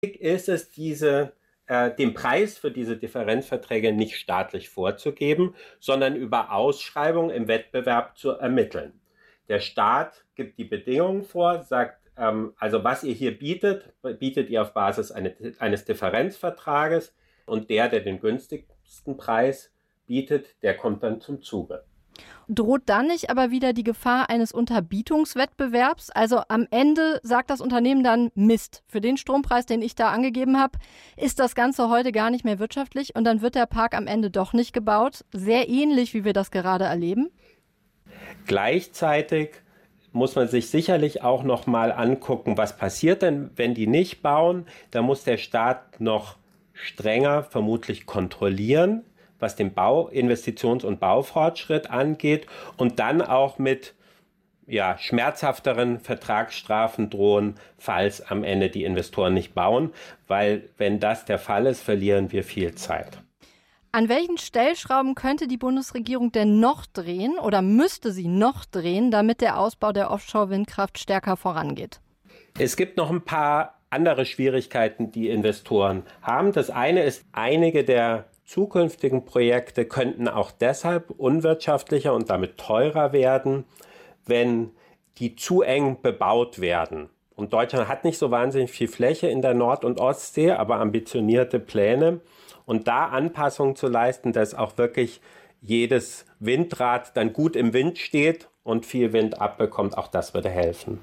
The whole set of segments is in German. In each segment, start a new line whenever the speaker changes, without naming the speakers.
ist es, den Preis für diese Differenzverträge nicht staatlich vorzugeben, sondern über Ausschreibung im Wettbewerb zu ermitteln. Der Staat gibt die Bedingungen vor, sagt, also was ihr hier bietet ihr auf Basis eines Differenzvertrages, und der den günstigsten Preis bietet, der kommt dann zum Zuge.
Droht dann nicht aber wieder die Gefahr eines Unterbietungswettbewerbs? Also am Ende sagt das Unternehmen dann, Mist, für den Strompreis, den ich da angegeben habe, ist das Ganze heute gar nicht mehr wirtschaftlich und dann wird der Park am Ende doch nicht gebaut. Sehr ähnlich, wie wir das gerade erleben.
Gleichzeitig muss man sich sicherlich auch noch mal angucken, was passiert denn, wenn die nicht bauen. Da muss der Staat noch strenger vermutlich kontrollieren, was den Investitions- und Baufortschritt angeht, und dann auch mit schmerzhafteren Vertragsstrafen drohen, falls am Ende die Investoren nicht bauen, weil wenn das der Fall ist, verlieren wir viel Zeit.
An welchen Stellschrauben könnte die Bundesregierung denn noch drehen oder müsste sie noch drehen, damit der Ausbau der Offshore-Windkraft stärker vorangeht?
Es gibt noch ein paar andere Schwierigkeiten, die Investoren haben. Das eine ist, einige der zukünftigen Projekte könnten auch deshalb unwirtschaftlicher und damit teurer werden, wenn die zu eng bebaut werden. Und Deutschland hat nicht so wahnsinnig viel Fläche in der Nord- und Ostsee, aber ambitionierte Pläne. Und da Anpassungen zu leisten, dass auch wirklich jedes Windrad dann gut im Wind steht und viel Wind abbekommt, auch das würde helfen.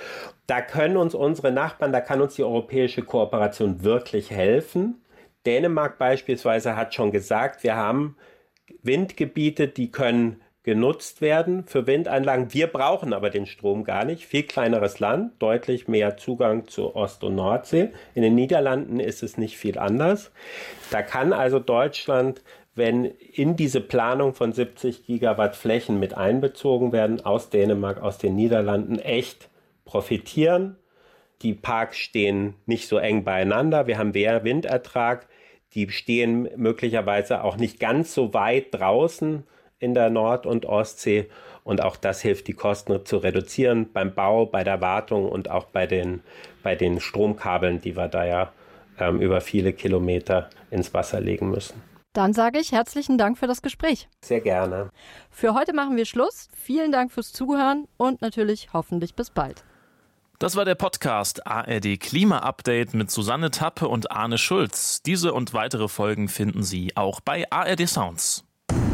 Da können uns unsere Nachbarn, da kann uns die europäische Kooperation wirklich helfen. Dänemark beispielsweise hat schon gesagt, wir haben Windgebiete, die können genutzt werden für Windanlagen. Wir brauchen aber den Strom gar nicht. Viel kleineres Land, deutlich mehr Zugang zur Ost- und Nordsee. In den Niederlanden ist es nicht viel anders. Da kann also Deutschland, wenn in diese Planung von 70 Gigawatt Flächen mit einbezogen werden, aus Dänemark, aus den Niederlanden, echt profitieren. Die Parks stehen nicht so eng beieinander. Wir haben mehr Windertrag. Die stehen möglicherweise auch nicht ganz so weit draußen in der Nord- und Ostsee. Und auch das hilft, die Kosten zu reduzieren beim Bau, bei der Wartung und auch bei den Stromkabeln, die wir da über viele Kilometer ins Wasser legen müssen.
Dann sage ich herzlichen Dank für das Gespräch.
Sehr gerne.
Für heute machen wir Schluss. Vielen Dank fürs Zuhören und natürlich hoffentlich bis bald.
Das war der Podcast ARD Klima Update mit Susanne Tappe und Arne Schulz. Diese und weitere Folgen finden Sie auch bei ARD Sounds.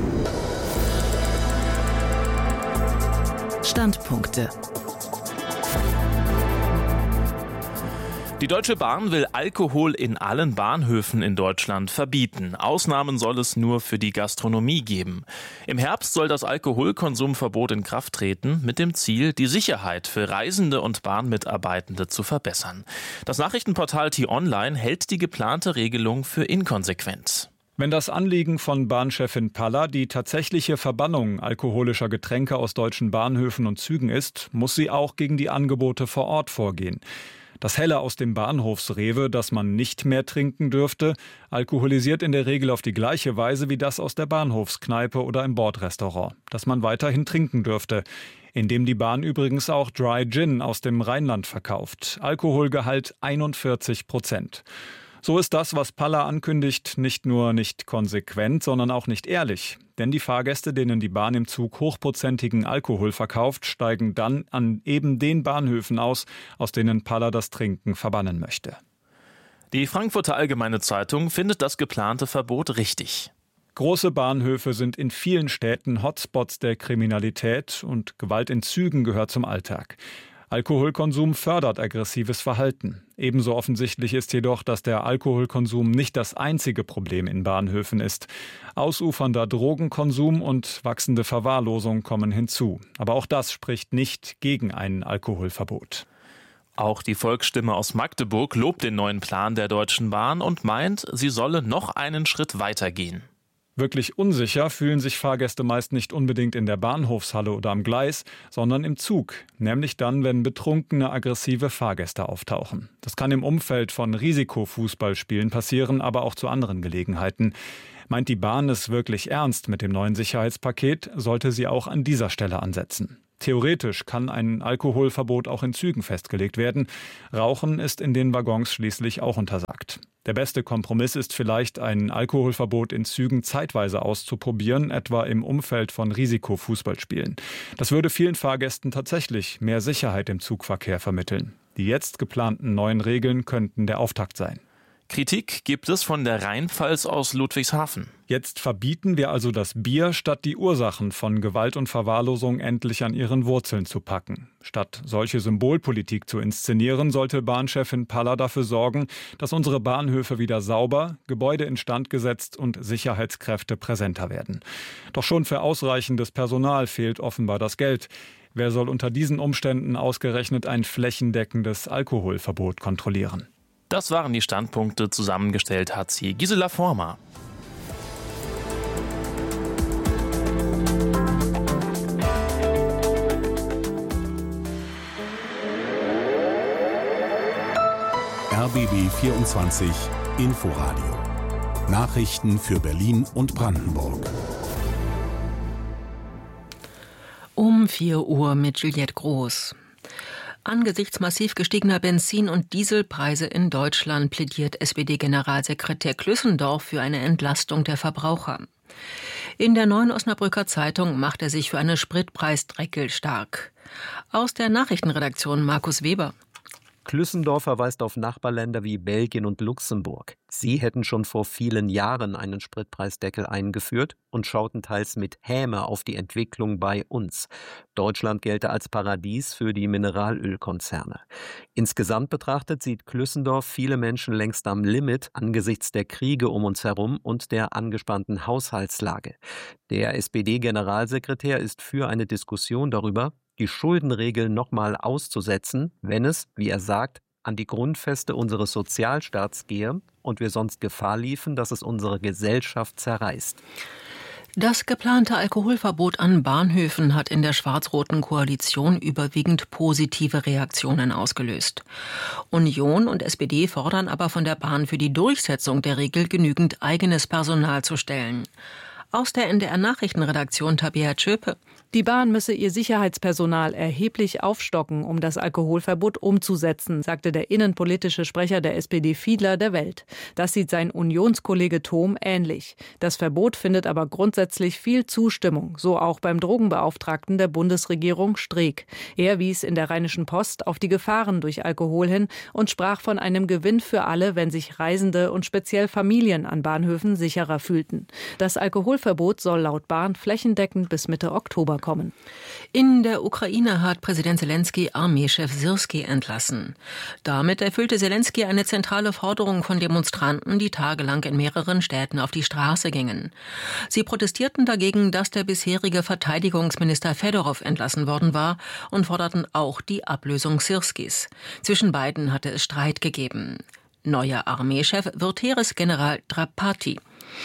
Standpunkte.
Die Deutsche Bahn will Alkohol in allen Bahnhöfen in Deutschland verbieten. Ausnahmen soll es nur für die Gastronomie geben. Im Herbst soll das Alkoholkonsumverbot in Kraft treten, mit dem Ziel, die Sicherheit für Reisende und Bahnmitarbeitende zu verbessern. Das Nachrichtenportal T-Online hält die geplante Regelung für inkonsequent.
Wenn das Anliegen von Bahnchefin Palla die tatsächliche Verbannung alkoholischer Getränke aus deutschen Bahnhöfen und Zügen ist, muss sie auch gegen die Angebote vor Ort vorgehen. Das Helle aus dem Bahnhofsrewe, das man nicht mehr trinken dürfte, alkoholisiert in der Regel auf die gleiche Weise wie das aus der Bahnhofskneipe oder im Bordrestaurant, das man weiterhin trinken dürfte, indem die Bahn übrigens auch Dry Gin aus dem Rheinland verkauft. Alkoholgehalt 41%. So ist das, was Palla ankündigt, nicht nur nicht konsequent, sondern auch nicht ehrlich. Denn die Fahrgäste, denen die Bahn im Zug hochprozentigen Alkohol verkauft, steigen dann an eben den Bahnhöfen aus denen Palla das Trinken verbannen möchte.
Die Frankfurter Allgemeine Zeitung findet das geplante Verbot richtig.
Große Bahnhöfe sind in vielen Städten Hotspots der Kriminalität und Gewalt in Zügen gehört zum Alltag. Alkoholkonsum fördert aggressives Verhalten. Ebenso offensichtlich ist jedoch, dass der Alkoholkonsum nicht das einzige Problem in Bahnhöfen ist. Ausufernder Drogenkonsum und wachsende Verwahrlosung kommen hinzu. Aber auch das spricht nicht gegen ein Alkoholverbot.
Auch die Volksstimme aus Magdeburg lobt den neuen Plan der Deutschen Bahn und meint, sie solle noch einen Schritt weiter gehen.
Wirklich unsicher fühlen sich Fahrgäste meist nicht unbedingt in der Bahnhofshalle oder am Gleis, sondern im Zug, nämlich dann, wenn betrunkene, aggressive Fahrgäste auftauchen. Das kann im Umfeld von Risikofußballspielen passieren, aber auch zu anderen Gelegenheiten. Meint die Bahn es wirklich ernst mit dem neuen Sicherheitspaket, sollte sie auch an dieser Stelle ansetzen. Theoretisch kann ein Alkoholverbot auch in Zügen festgelegt werden. Rauchen ist in den Waggons schließlich auch untersagt. Der beste Kompromiss ist vielleicht, ein Alkoholverbot in Zügen zeitweise auszuprobieren, etwa im Umfeld von Risikofußballspielen. Das würde vielen Fahrgästen tatsächlich mehr Sicherheit im Zugverkehr vermitteln. Die jetzt geplanten neuen Regeln könnten der Auftakt sein.
Kritik gibt es von der Rheinpfalz aus Ludwigshafen.
Jetzt verbieten wir also das Bier, statt die Ursachen von Gewalt und Verwahrlosung endlich an ihren Wurzeln zu packen. Statt solche Symbolpolitik zu inszenieren, sollte Bahnchefin Paller dafür sorgen, dass unsere Bahnhöfe wieder sauber, Gebäude instand gesetzt und Sicherheitskräfte präsenter werden. Doch schon für ausreichendes Personal fehlt offenbar das Geld. Wer soll unter diesen Umständen ausgerechnet ein flächendeckendes Alkoholverbot kontrollieren?
Das waren die Standpunkte, zusammengestellt hat sie Gisela Former.
RBB 24 Inforadio. Nachrichten für Berlin und Brandenburg.
Um 4 Uhr mit Juliette Groß. Angesichts massiv gestiegener Benzin- und Dieselpreise in Deutschland plädiert SPD-Generalsekretär Klüssendorf für eine Entlastung der Verbraucher. In der Neuen Osnabrücker Zeitung macht er sich für eine Spritpreisdeckel stark. Aus der Nachrichtenredaktion Markus Weber.
Klüssendorf verweist auf Nachbarländer wie Belgien und Luxemburg. Sie hätten schon vor vielen Jahren einen Spritpreisdeckel eingeführt und schauten teils mit Häme auf die Entwicklung bei uns. Deutschland gelte als Paradies für die Mineralölkonzerne. Insgesamt betrachtet sieht Klüssendorf viele Menschen längst am Limit angesichts der Kriege um uns herum und der angespannten Haushaltslage. Der SPD-Generalsekretär ist für eine Diskussion darüber, die Schuldenregeln nochmal auszusetzen, wenn es, wie er sagt, an die Grundfeste unseres Sozialstaats gehe und wir sonst Gefahr liefen, dass es unsere Gesellschaft zerreißt.
Das geplante Alkoholverbot an Bahnhöfen hat in der schwarz-roten Koalition überwiegend positive Reaktionen ausgelöst. Union und SPD fordern aber von der Bahn für die Durchsetzung der Regel genügend eigenes Personal zu stellen. Aus der NDR-Nachrichtenredaktion Tabea Tschöpe.
Die Bahn müsse ihr Sicherheitspersonal erheblich aufstocken, um das Alkoholverbot umzusetzen, sagte der innenpolitische Sprecher der SPD Fiedler der Welt. Das sieht sein Unionskollege Thom ähnlich. Das Verbot findet aber grundsätzlich viel Zustimmung, so auch beim Drogenbeauftragten der Bundesregierung Streeck. Er wies in der Rheinischen Post auf die Gefahren durch Alkohol hin und sprach von einem Gewinn für alle, wenn sich Reisende und speziell Familien an Bahnhöfen sicherer fühlten. Das Alkoholverbot soll laut Bahn flächendeckend bis Mitte Oktober kommen.
In der Ukraine hat Präsident Selenskyj Armeechef Syrskij entlassen. Damit erfüllte Selenskyj eine zentrale Forderung von Demonstranten, die tagelang in mehreren Städten auf die Straße gingen. Sie protestierten dagegen, dass der bisherige Verteidigungsminister Fedorov entlassen worden war und forderten auch die Ablösung Syrskijs. Zwischen beiden hatte es Streit gegeben. Neuer Armeechef wird Heeresgeneral Drapati.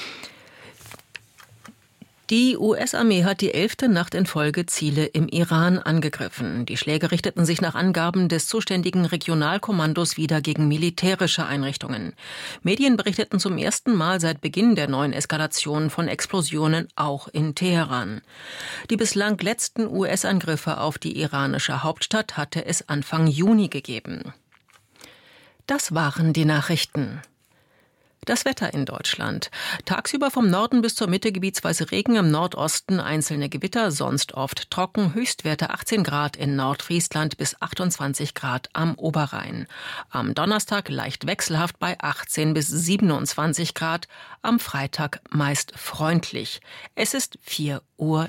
Die US-Armee hat die 11. Nacht in Folge Ziele im Iran angegriffen. Die Schläge richteten sich nach Angaben des zuständigen Regionalkommandos wieder gegen militärische Einrichtungen. Medien berichteten zum ersten Mal seit Beginn der neuen Eskalation von Explosionen auch in Teheran. Die bislang letzten US-Angriffe auf die iranische Hauptstadt hatte es Anfang Juni gegeben. Das waren die Nachrichten. Das Wetter in Deutschland. Tagsüber vom Norden bis zur Mitte gebietsweise Regen, im Nordosten einzelne Gewitter, sonst oft trocken. Höchstwerte 18 Grad in Nordfriesland bis 28 Grad am Oberrhein. Am Donnerstag leicht wechselhaft bei 18 bis 27 Grad. Am Freitag meist freundlich. Es ist 4:03 Uhr.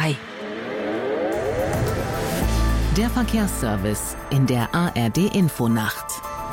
Der Verkehrsservice in der ARD-Infonacht.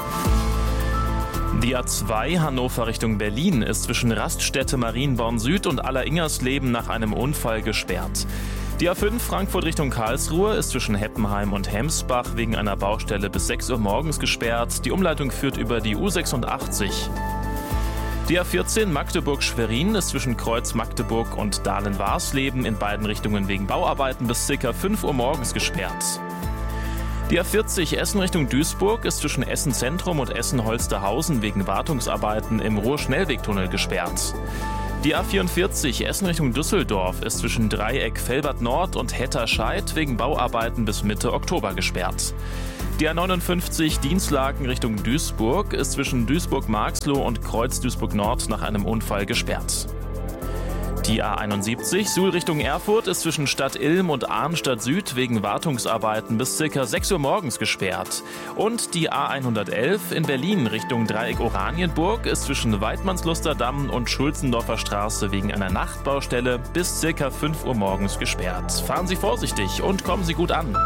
Die A2 Hannover Richtung Berlin ist zwischen Raststätte Marienborn Süd und Alleringers-Leben nach einem Unfall gesperrt. Die A5 Frankfurt Richtung Karlsruhe ist zwischen Heppenheim und Hemsbach wegen einer Baustelle bis 6 Uhr morgens gesperrt. Die Umleitung führt über die U86. Die A14 Magdeburg-Schwerin ist zwischen Kreuz Magdeburg und Dahlen-Warsleben in beiden Richtungen wegen Bauarbeiten bis ca. 5 Uhr morgens gesperrt. Die A40 Essen Richtung Duisburg ist zwischen Essen Zentrum und Essen Holsterhausen wegen Wartungsarbeiten im Ruhr-Schnellwegtunnel gesperrt. Die A44 Essen Richtung Düsseldorf ist zwischen Dreieck Velbert Nord und Hetterscheid wegen Bauarbeiten bis Mitte Oktober gesperrt. Die A59 Dienstlaken Richtung Duisburg ist zwischen Duisburg-Marxloh und Kreuz Duisburg-Nord nach einem Unfall gesperrt. Die A71 Suhl Richtung Erfurt ist zwischen Stadt Ilm und Arnstadt Süd wegen Wartungsarbeiten bis ca. 6 Uhr morgens gesperrt. Und die A111 in Berlin Richtung Dreieck Oranienburg ist zwischen Weidmannsluster Damm und Schulzendorfer Straße wegen einer Nachtbaustelle bis ca. 5 Uhr morgens gesperrt. Fahren Sie vorsichtig und kommen Sie gut an.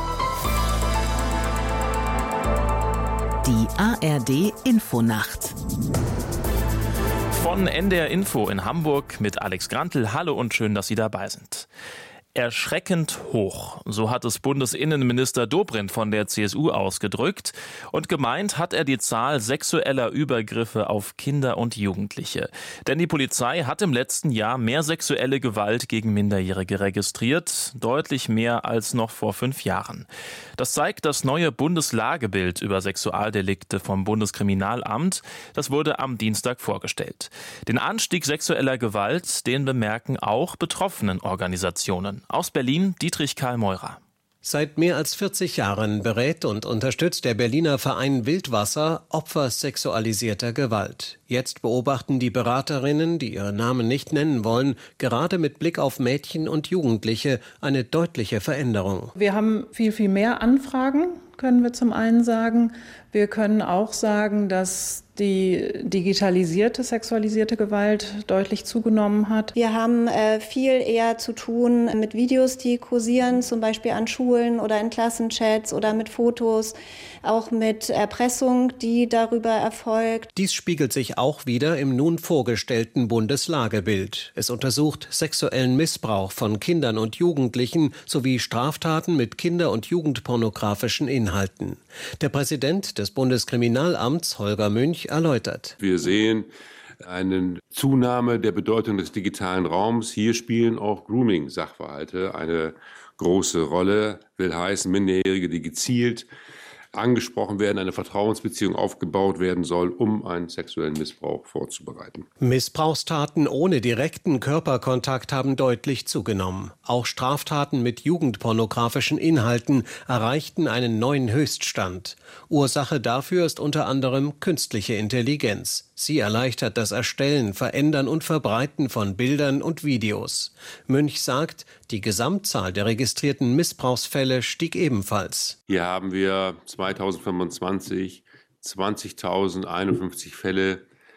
Die ARD Infonacht.
Von NDR Info in Hamburg mit Alex Grantl. Hallo und schön, dass Sie dabei sind. Erschreckend hoch, so hat es Bundesinnenminister Dobrindt von der CSU ausgedrückt. Und gemeint hat er die Zahl sexueller Übergriffe auf Kinder und Jugendliche. Denn die Polizei hat im letzten Jahr mehr sexuelle Gewalt gegen Minderjährige registriert, deutlich mehr als noch vor 5 Jahren. Das zeigt das neue Bundeslagebild über Sexualdelikte vom Bundeskriminalamt. Das wurde am Dienstag vorgestellt. Den Anstieg sexueller Gewalt, den bemerken auch Betroffenenorganisationen. Aus Berlin Dietrich Karl Meurer.
Seit mehr als 40 Jahren berät und unterstützt der Berliner Verein Wildwasser Opfer sexualisierter Gewalt. Jetzt beobachten die Beraterinnen, die ihre Namen nicht nennen wollen, gerade mit Blick auf Mädchen und Jugendliche eine deutliche Veränderung.
Wir haben viel mehr Anfragen, können wir zum einen sagen. Wir können auch sagen, dass die digitalisierte sexualisierte Gewalt deutlich zugenommen hat.
Wir haben viel eher zu tun mit Videos, die kursieren, zum Beispiel an Schulen oder in Klassenchats oder mit Fotos, auch mit Erpressung, die darüber erfolgt.
Dies spiegelt sich auch wieder im nun vorgestellten Bundeslagebild. Es untersucht sexuellen Missbrauch von Kindern und Jugendlichen sowie Straftaten mit kinder- und jugendpornografischen Inhalten. Der Präsident des Bundeskriminalamts, Holger Münch, erläutert.
Wir sehen eine Zunahme der Bedeutung des digitalen Raums. Hier spielen auch Grooming-Sachverhalte eine große Rolle. Will heißen, Minderjährige, die gezielt angesprochen werden, eine Vertrauensbeziehung aufgebaut werden soll, um einen sexuellen Missbrauch vorzubereiten.
Missbrauchstaten ohne direkten Körperkontakt haben deutlich zugenommen. Auch Straftaten mit jugendpornografischen Inhalten erreichten einen neuen Höchststand. Ursache dafür ist unter anderem künstliche Intelligenz. Sie erleichtert das Erstellen, Verändern und Verbreiten von Bildern und Videos. Münch sagt, die Gesamtzahl der registrierten Missbrauchsfälle stieg ebenfalls.
Hier haben wir 2025 20.051 Fälle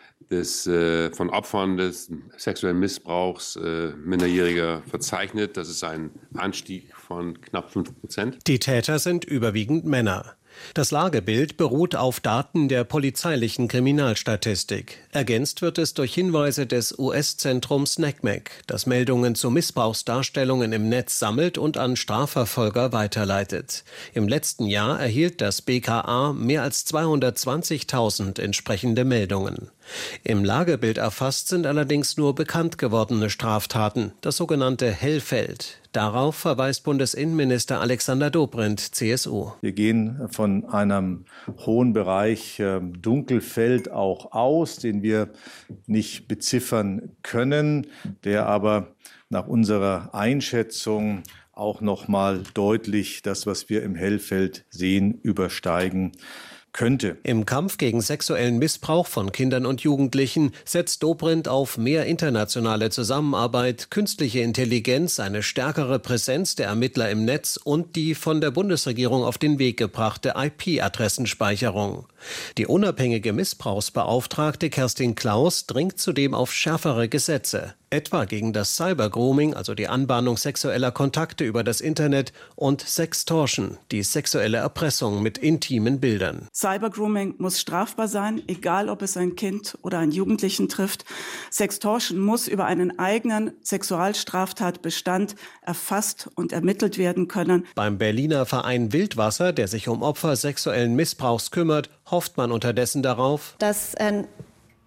von Opfern des sexuellen Missbrauchs Minderjähriger verzeichnet. Das ist ein Anstieg von knapp 5%.
Die Täter sind überwiegend Männer. Das Lagebild beruht auf Daten der polizeilichen Kriminalstatistik. Ergänzt wird es durch Hinweise des US-Zentrums NCMEC, das Meldungen zu Missbrauchsdarstellungen im Netz sammelt und an Strafverfolger weiterleitet. Im letzten Jahr erhielt das BKA mehr als 220.000 entsprechende Meldungen. Im Lagebild erfasst sind allerdings nur bekannt gewordene Straftaten, das sogenannte Hellfeld. Darauf verweist Bundesinnenminister Alexander Dobrindt, CSU.
Wir gehen von einem hohen Bereich Dunkelfeld auch aus, den wir nicht beziffern können, der aber nach unserer Einschätzung auch noch mal deutlich das, was wir im Hellfeld sehen, übersteigen könnte.
Im Kampf gegen sexuellen Missbrauch von Kindern und Jugendlichen setzt Dobrindt auf mehr internationale Zusammenarbeit, künstliche Intelligenz, eine stärkere Präsenz der Ermittler im Netz und die von der Bundesregierung auf den Weg gebrachte IP-Adressenspeicherung. Die unabhängige Missbrauchsbeauftragte Kerstin Klaus dringt zudem auf schärfere Gesetze, etwa gegen das Cybergrooming, also die Anbahnung sexueller Kontakte über das Internet, und Sextortion, die sexuelle Erpressung mit intimen Bildern.
Cybergrooming muss strafbar sein, egal ob es ein Kind oder einen Jugendlichen trifft. Sextortion muss über einen eigenen Sexualstraftatbestand erfasst und ermittelt werden können.
Beim Berliner Verein Wildwasser, der sich um Opfer sexuellen Missbrauchs kümmert, hofft man unterdessen darauf,
dass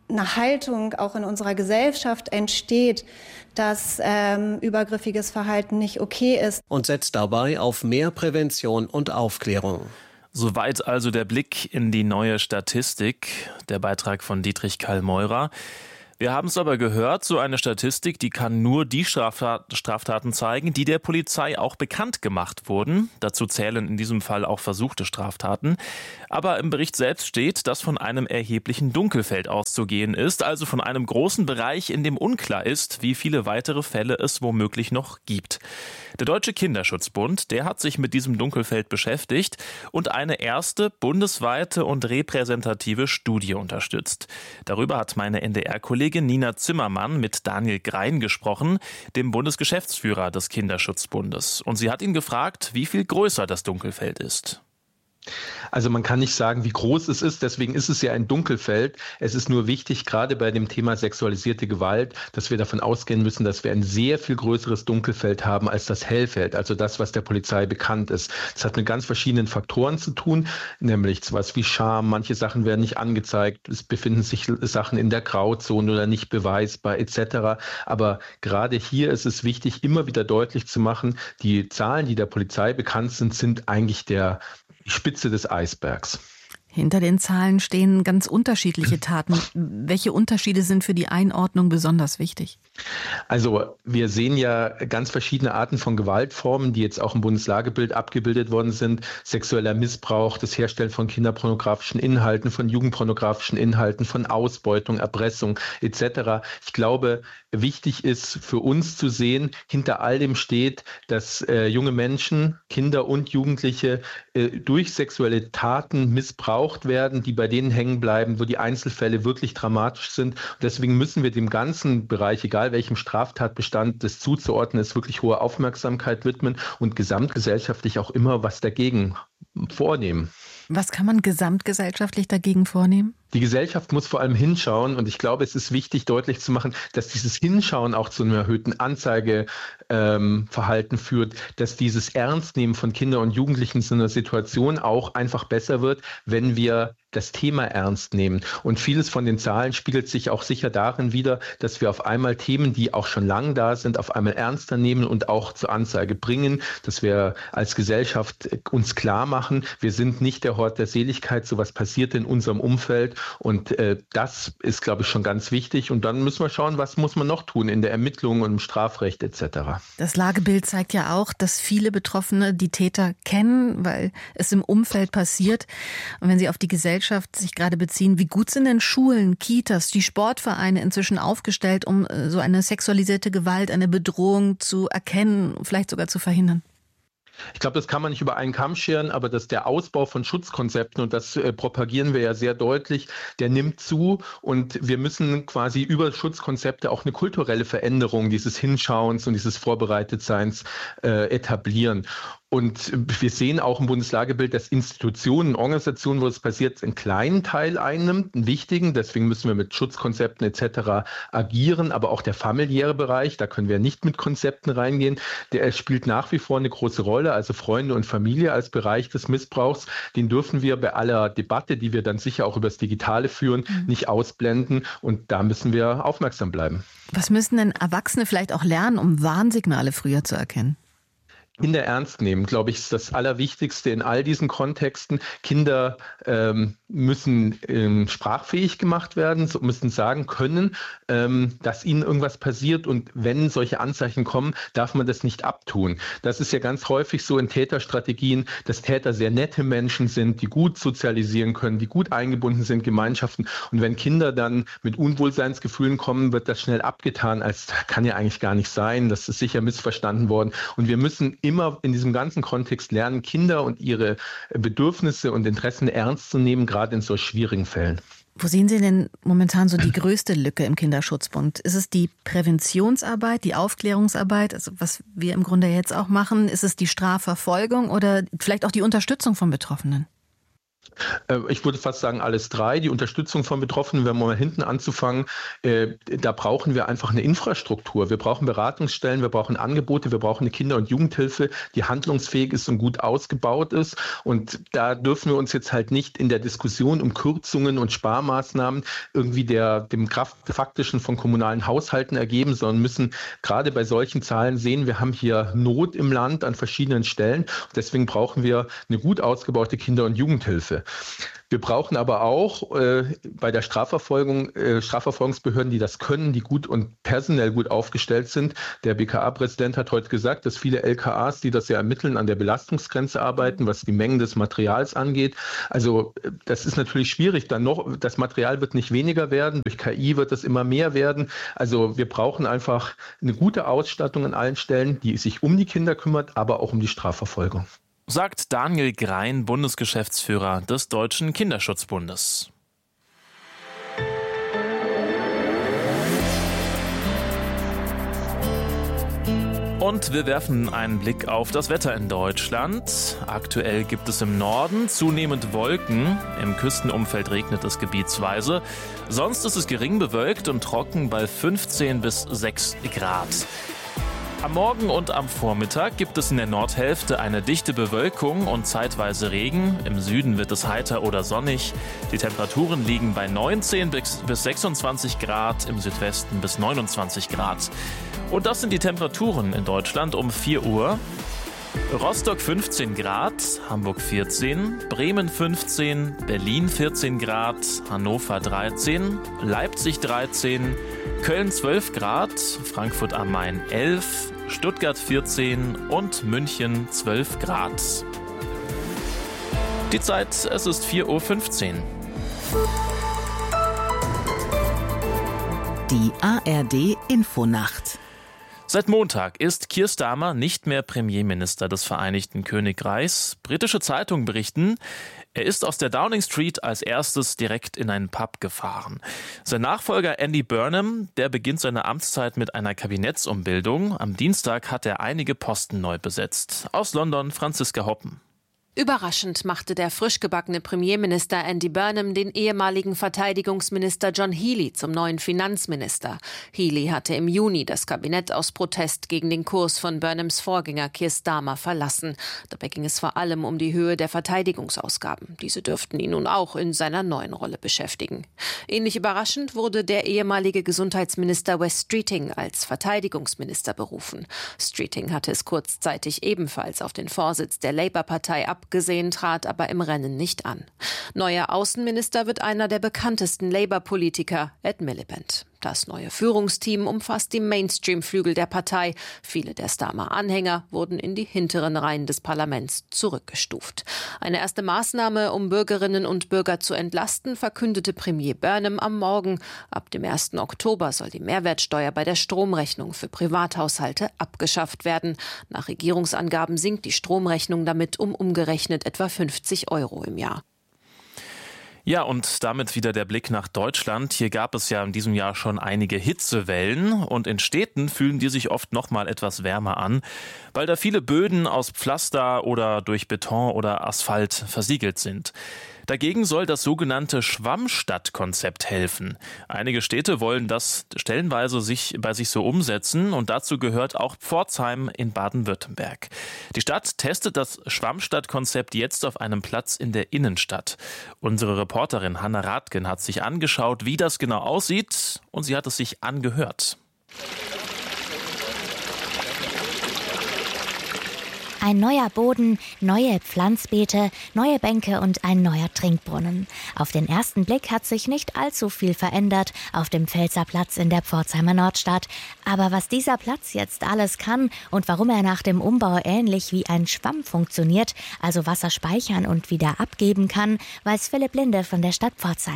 eine Haltung auch in unserer Gesellschaft entsteht, dass übergriffiges Verhalten nicht okay ist.
Und setzt dabei auf mehr Prävention und Aufklärung.
Soweit also der Blick in die neue Statistik, der Beitrag von Dietrich Kallmeurer. Wir haben es aber gehört, so eine Statistik, die kann nur die Straftaten zeigen, die der Polizei auch bekannt gemacht wurden. Dazu zählen in diesem Fall auch versuchte Straftaten. Aber im Bericht selbst steht, dass von einem erheblichen Dunkelfeld auszugehen ist, also von einem großen Bereich, in dem unklar ist, wie viele weitere Fälle es womöglich noch gibt. Der Deutsche Kinderschutzbund, der hat sich mit diesem Dunkelfeld beschäftigt und eine erste bundesweite und repräsentative Studie unterstützt. Darüber hat meine NDR-Kollegin Nina Zimmermann mit Daniel Grein gesprochen, dem Bundesgeschäftsführer des Kinderschutzbundes. Und sie hat ihn gefragt, wie viel größer das Dunkelfeld ist.
Also man kann nicht sagen, wie groß es ist, deswegen ist es ja ein Dunkelfeld. Es ist nur wichtig, gerade bei dem Thema sexualisierte Gewalt, dass wir davon ausgehen müssen, dass wir ein sehr viel größeres Dunkelfeld haben als das Hellfeld, also das, was der Polizei bekannt ist. Das hat mit ganz verschiedenen Faktoren zu tun, nämlich sowas wie Scham, manche Sachen werden nicht angezeigt, es befinden sich Sachen in der Grauzone oder nicht beweisbar etc. Aber gerade hier ist es wichtig, immer wieder deutlich zu machen, die Zahlen, die der Polizei bekannt sind, sind eigentlich die Spitze des Eisbergs.
Hinter den Zahlen stehen ganz unterschiedliche Taten. Welche Unterschiede sind für die Einordnung besonders wichtig?
Also wir sehen ja ganz verschiedene Arten von Gewaltformen, die jetzt auch im Bundeslagebild abgebildet worden sind. Sexueller Missbrauch, das Herstellen von kinderpornografischen Inhalten, von jugendpornografischen Inhalten, von Ausbeutung, Erpressung etc. Ich glaube, wichtig ist für uns zu sehen, hinter all dem steht, dass junge Menschen, Kinder und Jugendliche durch sexuelle Taten missbraucht werden, die bei denen hängen bleiben, wo die Einzelfälle wirklich dramatisch sind. Und deswegen müssen wir dem ganzen Bereich, egal welchem Straftatbestand das zuzuordnen ist, wirklich hohe Aufmerksamkeit widmen und gesamtgesellschaftlich auch immer was dagegen vornehmen.
Was kann man gesamtgesellschaftlich dagegen vornehmen?
Die Gesellschaft muss vor allem hinschauen und ich glaube, es ist wichtig, deutlich zu machen, dass dieses Hinschauen auch zu einem erhöhten Anzeigeverhalten führt, dass dieses Ernstnehmen von Kindern und Jugendlichen in so einer Situation auch einfach besser wird, wenn wir das Thema ernst nehmen. Und vieles von den Zahlen spiegelt sich auch sicher darin wider, dass wir auf einmal Themen, die auch schon lange da sind, auf einmal ernster nehmen und auch zur Anzeige bringen, dass wir als Gesellschaft uns klar machen, wir sind nicht der Hort der Seligkeit, sowas passiert in unserem Umfeld und das ist, glaube ich, schon ganz wichtig und dann müssen wir schauen, was muss man noch tun in der Ermittlung und im Strafrecht etc.
Das Lagebild zeigt ja auch, dass viele Betroffene die Täter kennen, weil es im Umfeld passiert und wenn sie auf die Gesellschaft sich gerade beziehen, wie gut sind denn Schulen, Kitas, die Sportvereine inzwischen aufgestellt, um so eine sexualisierte Gewalt, eine Bedrohung zu erkennen, vielleicht sogar zu verhindern?
Ich glaube, das kann man nicht über einen Kamm scheren, aber dass der Ausbau von Schutzkonzepten, und das propagieren wir ja sehr deutlich, der nimmt zu und wir müssen quasi über Schutzkonzepte auch eine kulturelle Veränderung dieses Hinschauens und dieses Vorbereitetseins etablieren. Und wir sehen auch im Bundeslagebild, dass Institutionen, Organisationen, wo es passiert, einen kleinen Teil einnimmt, einen wichtigen. Deswegen müssen wir mit Schutzkonzepten etc. agieren. Aber auch der familiäre Bereich, da können wir nicht mit Konzepten reingehen, der spielt nach wie vor eine große Rolle. Also Freunde und Familie als Bereich des Missbrauchs, den dürfen wir bei aller Debatte, die wir dann sicher auch über das Digitale führen, nicht ausblenden. Und da müssen wir aufmerksam bleiben.
Was müssen denn Erwachsene vielleicht auch lernen, um Warnsignale früher zu erkennen?
Kinder ernst nehmen, glaube ich, ist das Allerwichtigste in all diesen Kontexten. Kinder müssen sprachfähig gemacht werden, müssen sagen können, dass ihnen irgendwas passiert und wenn solche Anzeichen kommen, darf man das nicht abtun. Das ist ja ganz häufig so in Täterstrategien, dass Täter sehr nette Menschen sind, die gut sozialisieren können, die gut eingebunden sind in Gemeinschaften und wenn Kinder dann mit Unwohlseinsgefühlen kommen, wird das schnell abgetan, als kann ja eigentlich gar nicht sein, das ist sicher missverstanden worden und wir müssen immer in diesem ganzen Kontext lernen, Kinder und ihre Bedürfnisse und Interessen ernst zu nehmen, gerade in so schwierigen Fällen.
Wo sehen Sie denn momentan so die größte Lücke im Kinderschutzbund? Ist es die Präventionsarbeit, die Aufklärungsarbeit, also was wir im Grunde jetzt auch machen? Ist es die Strafverfolgung oder vielleicht auch die Unterstützung von Betroffenen?
Ich würde fast sagen, alles drei. Die Unterstützung von Betroffenen, wenn wir mal hinten anzufangen, da brauchen wir einfach eine Infrastruktur. Wir brauchen Beratungsstellen, wir brauchen Angebote, wir brauchen eine Kinder- und Jugendhilfe, die handlungsfähig ist und gut ausgebaut ist. Und da dürfen wir uns jetzt halt nicht in der Diskussion um Kürzungen und Sparmaßnahmen irgendwie dem Kraftfaktischen von kommunalen Haushalten ergeben, sondern müssen gerade bei solchen Zahlen sehen, wir haben hier Not im Land an verschiedenen Stellen. Deswegen brauchen wir eine gut ausgebaute Kinder- und Jugendhilfe. Wir brauchen aber auch bei der Strafverfolgung Strafverfolgungsbehörden, die das können, die gut und personell gut aufgestellt sind. Der BKA-Präsident hat heute gesagt, dass viele LKAs, die das ja ermitteln, an der Belastungsgrenze arbeiten, was die Mengen des Materials angeht. Also das ist natürlich schwierig. Das Material wird nicht weniger werden. Durch KI wird es immer mehr werden. Also wir brauchen einfach eine gute Ausstattung an allen Stellen, die sich um die Kinder kümmert, aber auch um die Strafverfolgung.
Sagt Daniel Grein, Bundesgeschäftsführer des Deutschen Kinderschutzbundes. Und wir werfen einen Blick auf das Wetter in Deutschland. Aktuell gibt es im Norden zunehmend Wolken. Im Küstenumfeld regnet es gebietsweise. Sonst ist es gering bewölkt und trocken bei 15 bis 6 Grad. Am Morgen und am Vormittag gibt es in der Nordhälfte eine dichte Bewölkung und zeitweise Regen. Im Süden wird es heiter oder sonnig. Die Temperaturen liegen bei 19 bis 26 Grad, im Südwesten bis 29 Grad. Und das sind die Temperaturen in Deutschland um 4 Uhr. Rostock 15 Grad, Hamburg 14, Bremen 15, Berlin 14 Grad, Hannover 13, Leipzig 13, Köln 12 Grad, Frankfurt am Main 11, Stuttgart 14 und München 12 Grad. Die Zeit, es ist 4:15 Uhr.
Die ARD Infonacht.
Seit Montag ist Keir Starmer nicht mehr Premierminister des Vereinigten Königreichs. Britische Zeitungen berichten, er ist aus der Downing Street als erstes direkt in einen Pub gefahren. Sein Nachfolger Andy Burnham, der beginnt seine Amtszeit mit einer Kabinettsumbildung. Am Dienstag hat er einige Posten neu besetzt. Aus London Franziska Hoppen.
Überraschend machte der frisch gebackene Premierminister Andy Burnham den ehemaligen Verteidigungsminister John Healey zum neuen Finanzminister. Healey hatte im Juni das Kabinett aus Protest gegen den Kurs von Burnhams Vorgänger Keir Starmer verlassen. Dabei ging es vor allem um die Höhe der Verteidigungsausgaben. Diese dürften ihn nun auch in seiner neuen Rolle beschäftigen. Ähnlich überraschend wurde der ehemalige Gesundheitsminister Wes Streeting als Verteidigungsminister berufen. Streeting hatte es kurzzeitig ebenfalls auf den Vorsitz der Labour-Partei abgesehen, trat aber im Rennen nicht an. Neuer Außenminister wird einer der bekanntesten Labour-Politiker, Ed Miliband. Das neue Führungsteam umfasst die Mainstream-Flügel der Partei. Viele der Starmer-Anhänger wurden in die hinteren Reihen des Parlaments zurückgestuft. Eine erste Maßnahme, um Bürgerinnen und Bürger zu entlasten, verkündete Premier Burnham am Morgen. Ab dem 1. Oktober soll die Mehrwertsteuer bei der Stromrechnung für Privathaushalte abgeschafft werden. Nach Regierungsangaben sinkt die Stromrechnung damit um umgerechnet etwa 50 € im Jahr.
Ja, und damit wieder der Blick nach Deutschland. Hier gab es ja in diesem Jahr schon einige Hitzewellen und in Städten fühlen die sich oft noch mal etwas wärmer an, weil da viele Böden aus Pflaster oder durch Beton oder Asphalt versiegelt sind. Dagegen soll das sogenannte Schwammstadtkonzept helfen. Einige Städte wollen das stellenweise bei sich so umsetzen und dazu gehört auch Pforzheim in Baden-Württemberg. Die Stadt testet das Schwammstadtkonzept jetzt auf einem Platz in der Innenstadt. Unsere Reporterin Hanna Radgen hat sich angeschaut, wie das genau aussieht, und sie hat es sich angehört.
Ein neuer Boden, neue Pflanzbeete, neue Bänke und ein neuer Trinkbrunnen. Auf den ersten Blick hat sich nicht allzu viel verändert auf dem Pfälzer Platz in der Pforzheimer Nordstadt. Aber was dieser Platz jetzt alles kann und warum er nach dem Umbau ähnlich wie ein Schwamm funktioniert, also Wasser speichern und wieder abgeben kann, weiß Philipp Linde von der Stadt Pforzheim.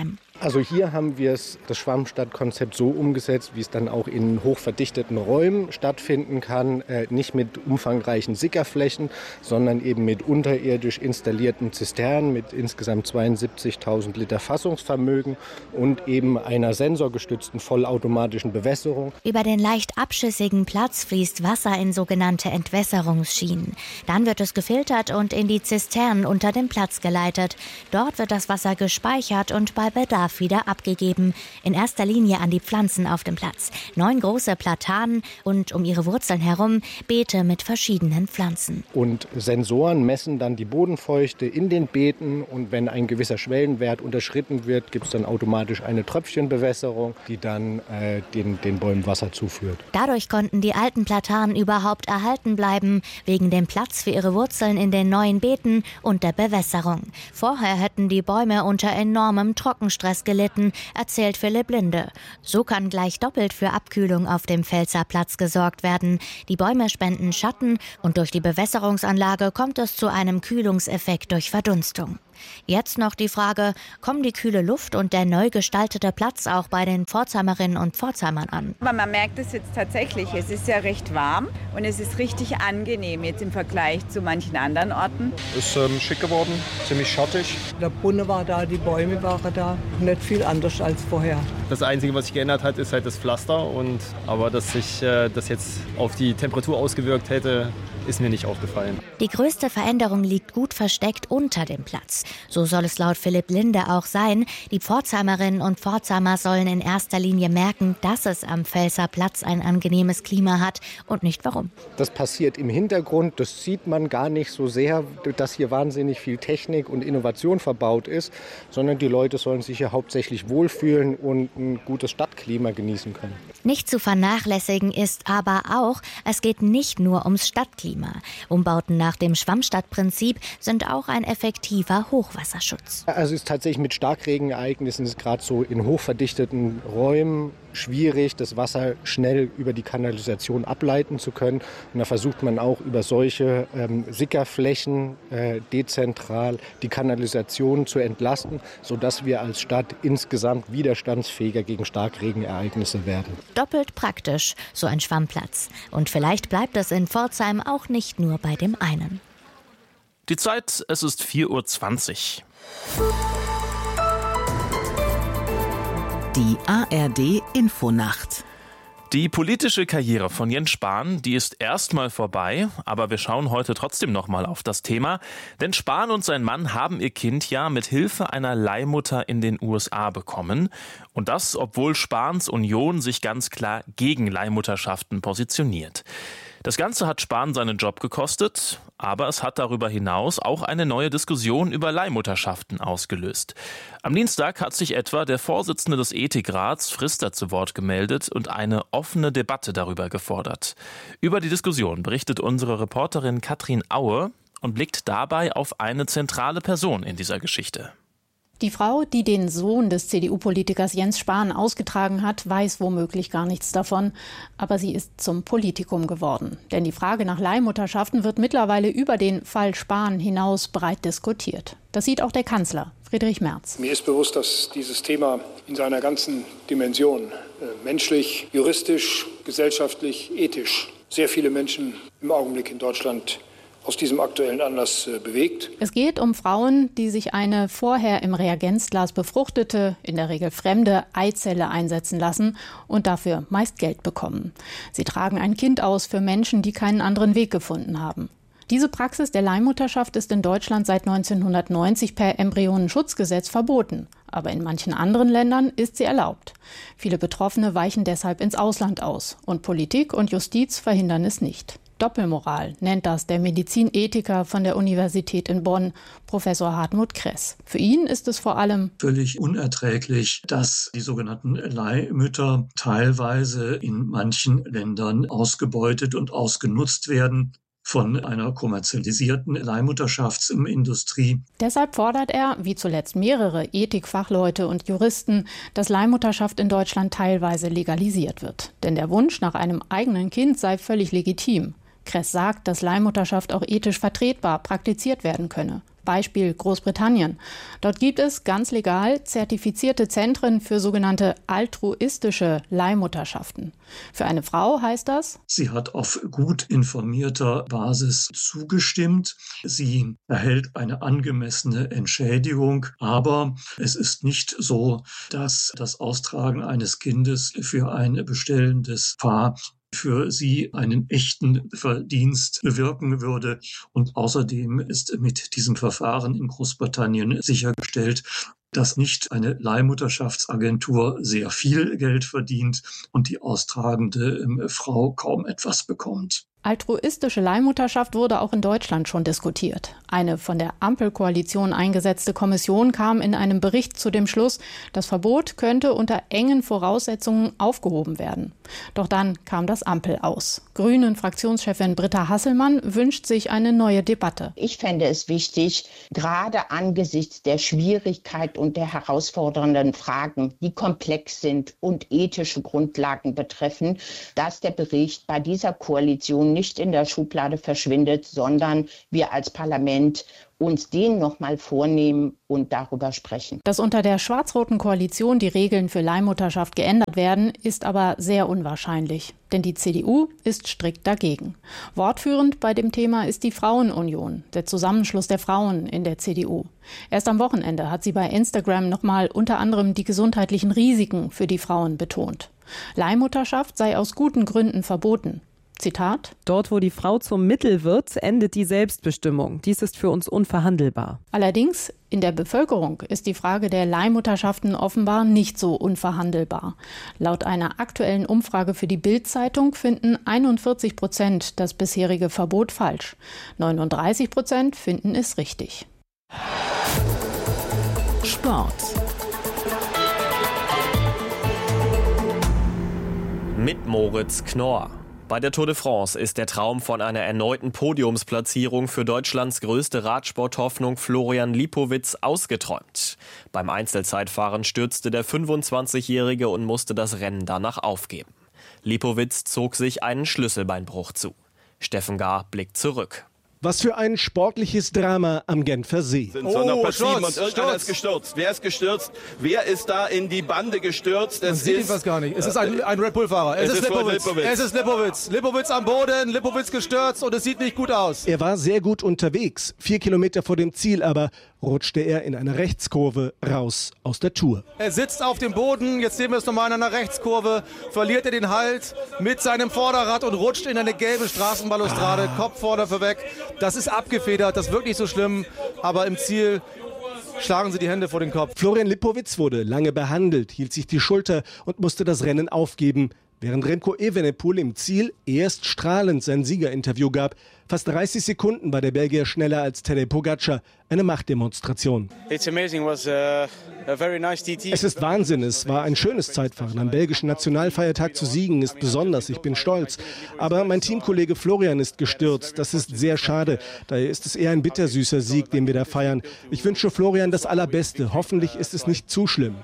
Also hier haben wir das Schwammstadtkonzept so umgesetzt, wie es dann auch in hochverdichteten Räumen stattfinden kann. Nicht mit umfangreichen Sickerflächen, sondern eben mit unterirdisch installierten Zisternen mit insgesamt 72.000 Liter Fassungsvermögen und eben einer sensorgestützten vollautomatischen Bewässerung.
Über den leicht abschüssigen Platz fließt Wasser in sogenannte Entwässerungsschienen. Dann wird es gefiltert und in die Zisternen unter dem Platz geleitet. Dort wird das Wasser gespeichert und bei Bedarf wieder abgegeben. In erster Linie an die Pflanzen auf dem Platz. 9 große Platanen und um ihre Wurzeln herum Beete mit verschiedenen Pflanzen.
Und Sensoren messen dann die Bodenfeuchte in den Beeten und wenn ein gewisser Schwellenwert unterschritten wird, gibt es dann automatisch eine Tröpfchenbewässerung, die dann den Bäumen Wasser zuführt.
Dadurch konnten die alten Platanen überhaupt erhalten bleiben, wegen dem Platz für ihre Wurzeln in den neuen Beeten und der Bewässerung. Vorher hätten die Bäume unter enormem Trockenstress gelitten, erzählt Philipp Linde. So kann gleich doppelt für Abkühlung auf dem Pfälzer Platz gesorgt werden. Die Bäume spenden Schatten und durch die Bewässerungsanlage kommt es zu einem Kühlungseffekt durch Verdunstung. Jetzt noch die Frage, kommen die kühle Luft und der neu gestaltete Platz auch bei den Pforzheimerinnen und Pforzheimern an?
Aber man merkt es jetzt tatsächlich, es ist ja recht warm und es ist richtig angenehm jetzt im Vergleich zu manchen anderen Orten.
Ist schick geworden, ziemlich schattig.
Der Brunnen war da, die Bäume waren da, nicht viel anders als vorher.
Das Einzige, was sich geändert hat, ist halt das Pflaster. Aber dass sich das jetzt auf die Temperatur ausgewirkt hätte, ist mir nicht aufgefallen.
Die größte Veränderung liegt gut versteckt unter dem Platz. So soll es laut Philipp Linde auch sein. Die Pforzheimerinnen und Pforzheimer sollen in erster Linie merken, dass es am Pfälzer Platz ein angenehmes Klima hat und nicht warum.
Das passiert im Hintergrund, das sieht man gar nicht so sehr, dass hier wahnsinnig viel Technik und Innovation verbaut ist, sondern die Leute sollen sich hier hauptsächlich wohlfühlen und ein gutes Stadtklima genießen können.
Nicht zu vernachlässigen ist aber auch, es geht nicht nur ums Stadtklima. Umbauten nach dem Schwammstadtprinzip sind auch ein effektiver Hochwasserschutz.
Also es ist tatsächlich mit Starkregenereignissen, ist gerade so in hochverdichteten Räumen schwierig, das Wasser schnell über die Kanalisation ableiten zu können. Und da versucht man auch über solche Sickerflächen dezentral die Kanalisation zu entlasten, sodass wir als Stadt insgesamt widerstandsfähiger gegen Starkregenereignisse werden.
Doppelt praktisch, so ein Schwammplatz. Und vielleicht bleibt es in Pforzheim auch nicht nur bei dem einen.
Die Zeit, es ist 4:20 Uhr.
Die ARD Infonacht.
Die politische Karriere von Jens Spahn, die ist erstmal vorbei, aber wir schauen heute trotzdem nochmal auf das Thema. Denn Spahn und sein Mann haben ihr Kind ja mit Hilfe einer Leihmutter in den USA bekommen. Und das, obwohl Spahns Union sich ganz klar gegen Leihmutterschaften positioniert. Das Ganze hat Spahn seinen Job gekostet, aber es hat darüber hinaus auch eine neue Diskussion über Leihmutterschaften ausgelöst. Am Dienstag hat sich etwa der Vorsitzende des Ethikrats, Frister, zu Wort gemeldet und eine offene Debatte darüber gefordert. Über die Diskussion berichtet unsere Reporterin Katrin Aue und blickt dabei auf eine zentrale Person in dieser Geschichte.
Die Frau, die den Sohn des CDU-Politikers Jens Spahn ausgetragen hat, weiß womöglich gar nichts davon. Aber sie ist zum Politikum geworden. Denn die Frage nach Leihmutterschaften wird mittlerweile über den Fall Spahn hinaus breit diskutiert. Das sieht auch der Kanzler, Friedrich Merz.
Mir ist bewusst, dass dieses Thema in seiner ganzen Dimension, menschlich, juristisch, gesellschaftlich, ethisch, sehr viele Menschen im Augenblick in Deutschland aus diesem aktuellen Anlass bewegt.
Es geht um Frauen, die sich eine vorher im Reagenzglas befruchtete, in der Regel fremde Eizelle einsetzen lassen und dafür meist Geld bekommen. Sie tragen ein Kind aus für Menschen, die keinen anderen Weg gefunden haben. Diese Praxis der Leihmutterschaft ist in Deutschland seit 1990 per Embryonenschutzgesetz verboten. Aber in manchen anderen Ländern ist sie erlaubt. Viele Betroffene weichen deshalb ins Ausland aus. Und Politik und Justiz verhindern es nicht. Doppelmoral nennt das der Medizinethiker von der Universität in Bonn, Professor Hartmut Kress. Für ihn ist es vor allem
völlig unerträglich, dass die sogenannten Leihmütter teilweise in manchen Ländern ausgebeutet und ausgenutzt werden von einer kommerzialisierten Leihmutterschaftsindustrie.
Deshalb fordert er, wie zuletzt mehrere Ethikfachleute und Juristen, dass Leihmutterschaft in Deutschland teilweise legalisiert wird. Denn der Wunsch nach einem eigenen Kind sei völlig legitim. Kress sagt, dass Leihmutterschaft auch ethisch vertretbar praktiziert werden könne. Beispiel Großbritannien. Dort gibt es ganz legal zertifizierte Zentren für sogenannte altruistische Leihmutterschaften. Für eine Frau heißt das:
Sie hat auf gut informierter Basis zugestimmt. Sie erhält eine angemessene Entschädigung. Aber es ist nicht so, dass das Austragen eines Kindes für ein bestellendes Paar für sie einen echten Verdienst bewirken würde. Und außerdem ist mit diesem Verfahren in Großbritannien sichergestellt, dass nicht eine Leihmutterschaftsagentur sehr viel Geld verdient und die austragende Frau kaum etwas bekommt.
Altruistische Leihmutterschaft wurde auch in Deutschland schon diskutiert. Eine von der Ampelkoalition eingesetzte Kommission kam in einem Bericht zu dem Schluss, das Verbot könnte unter engen Voraussetzungen aufgehoben werden. Doch dann kam das Ampel aus. Grünen-Fraktionschefin Britta Hasselmann wünscht sich eine neue Debatte.
Ich fände es wichtig, gerade angesichts der Schwierigkeit und der herausfordernden Fragen, die komplex sind und ethische Grundlagen betreffen, dass der Bericht bei dieser Koalition nicht in der Schublade verschwindet, sondern wir als Parlament uns den nochmal vornehmen und darüber sprechen.
Dass unter der schwarz-roten Koalition die Regeln für Leihmutterschaft geändert werden, ist aber sehr unwahrscheinlich. Denn die CDU ist strikt dagegen. Wortführend bei dem Thema ist die Frauenunion, der Zusammenschluss der Frauen in der CDU. Erst am Wochenende hat sie bei Instagram nochmal unter anderem die gesundheitlichen Risiken für die Frauen betont. Leihmutterschaft sei aus guten Gründen verboten. Zitat:
Dort, wo die Frau zum Mittel wird, endet die Selbstbestimmung. Dies ist für uns unverhandelbar.
Allerdings, in der Bevölkerung ist die Frage der Leihmutterschaften offenbar nicht so unverhandelbar. Laut einer aktuellen Umfrage für die Bild-Zeitung finden 41% das bisherige Verbot falsch. 39% finden es richtig.
Sport.
Mit Moritz Knorr. Bei der Tour de France ist der Traum von einer erneuten Podiumsplatzierung für Deutschlands größte Radsporthoffnung Florian Lipowitz ausgeträumt. Beim Einzelzeitfahren stürzte der 25-Jährige und musste das Rennen danach aufgeben. Lipowitz zog sich einen Schlüsselbeinbruch zu. Steffen Gahr blickt zurück.
Was für ein sportliches Drama am Genfer See.
Sind so noch passiven und irgendeiner ist gestürzt. Wer ist gestürzt? Wer ist da in die Bande gestürzt?
Man sieht ihn fast gar nicht. Es ist ein Red Bull-Fahrer. Es ist Lipowitz. Es ist Lipowitz. Lipowitz am Boden, Lipowitz gestürzt und es sieht nicht gut aus.
Er war sehr gut unterwegs. 4 Kilometer vor dem Ziel aber rutschte er in einer Rechtskurve raus aus der Tour.
Er sitzt auf dem Boden, jetzt sehen wir es nochmal in einer Rechtskurve, verliert er den Halt mit seinem Vorderrad und rutscht in eine gelbe Straßenbalustrade, Kopf vorne vorweg. Das ist abgefedert, das ist wirklich so schlimm, aber im Ziel schlagen sie die Hände vor den Kopf.
Florian Lipowitz wurde lange behandelt, hielt sich die Schulter und musste das Rennen aufgeben, während Remco Evenepoel im Ziel erst strahlend sein Siegerinterview gab. Fast 30 Sekunden war der Belgier schneller als Tadej Pogačar. Eine Machtdemonstration. Es ist Wahnsinn. Es war ein schönes Zeitfahren. Am belgischen Nationalfeiertag zu siegen ist besonders. Ich bin stolz. Aber mein Teamkollege Florian ist gestürzt. Das ist sehr schade. Daher ist es eher ein bittersüßer Sieg, den wir da feiern. Ich wünsche Florian das Allerbeste. Hoffentlich ist es nicht zu schlimm.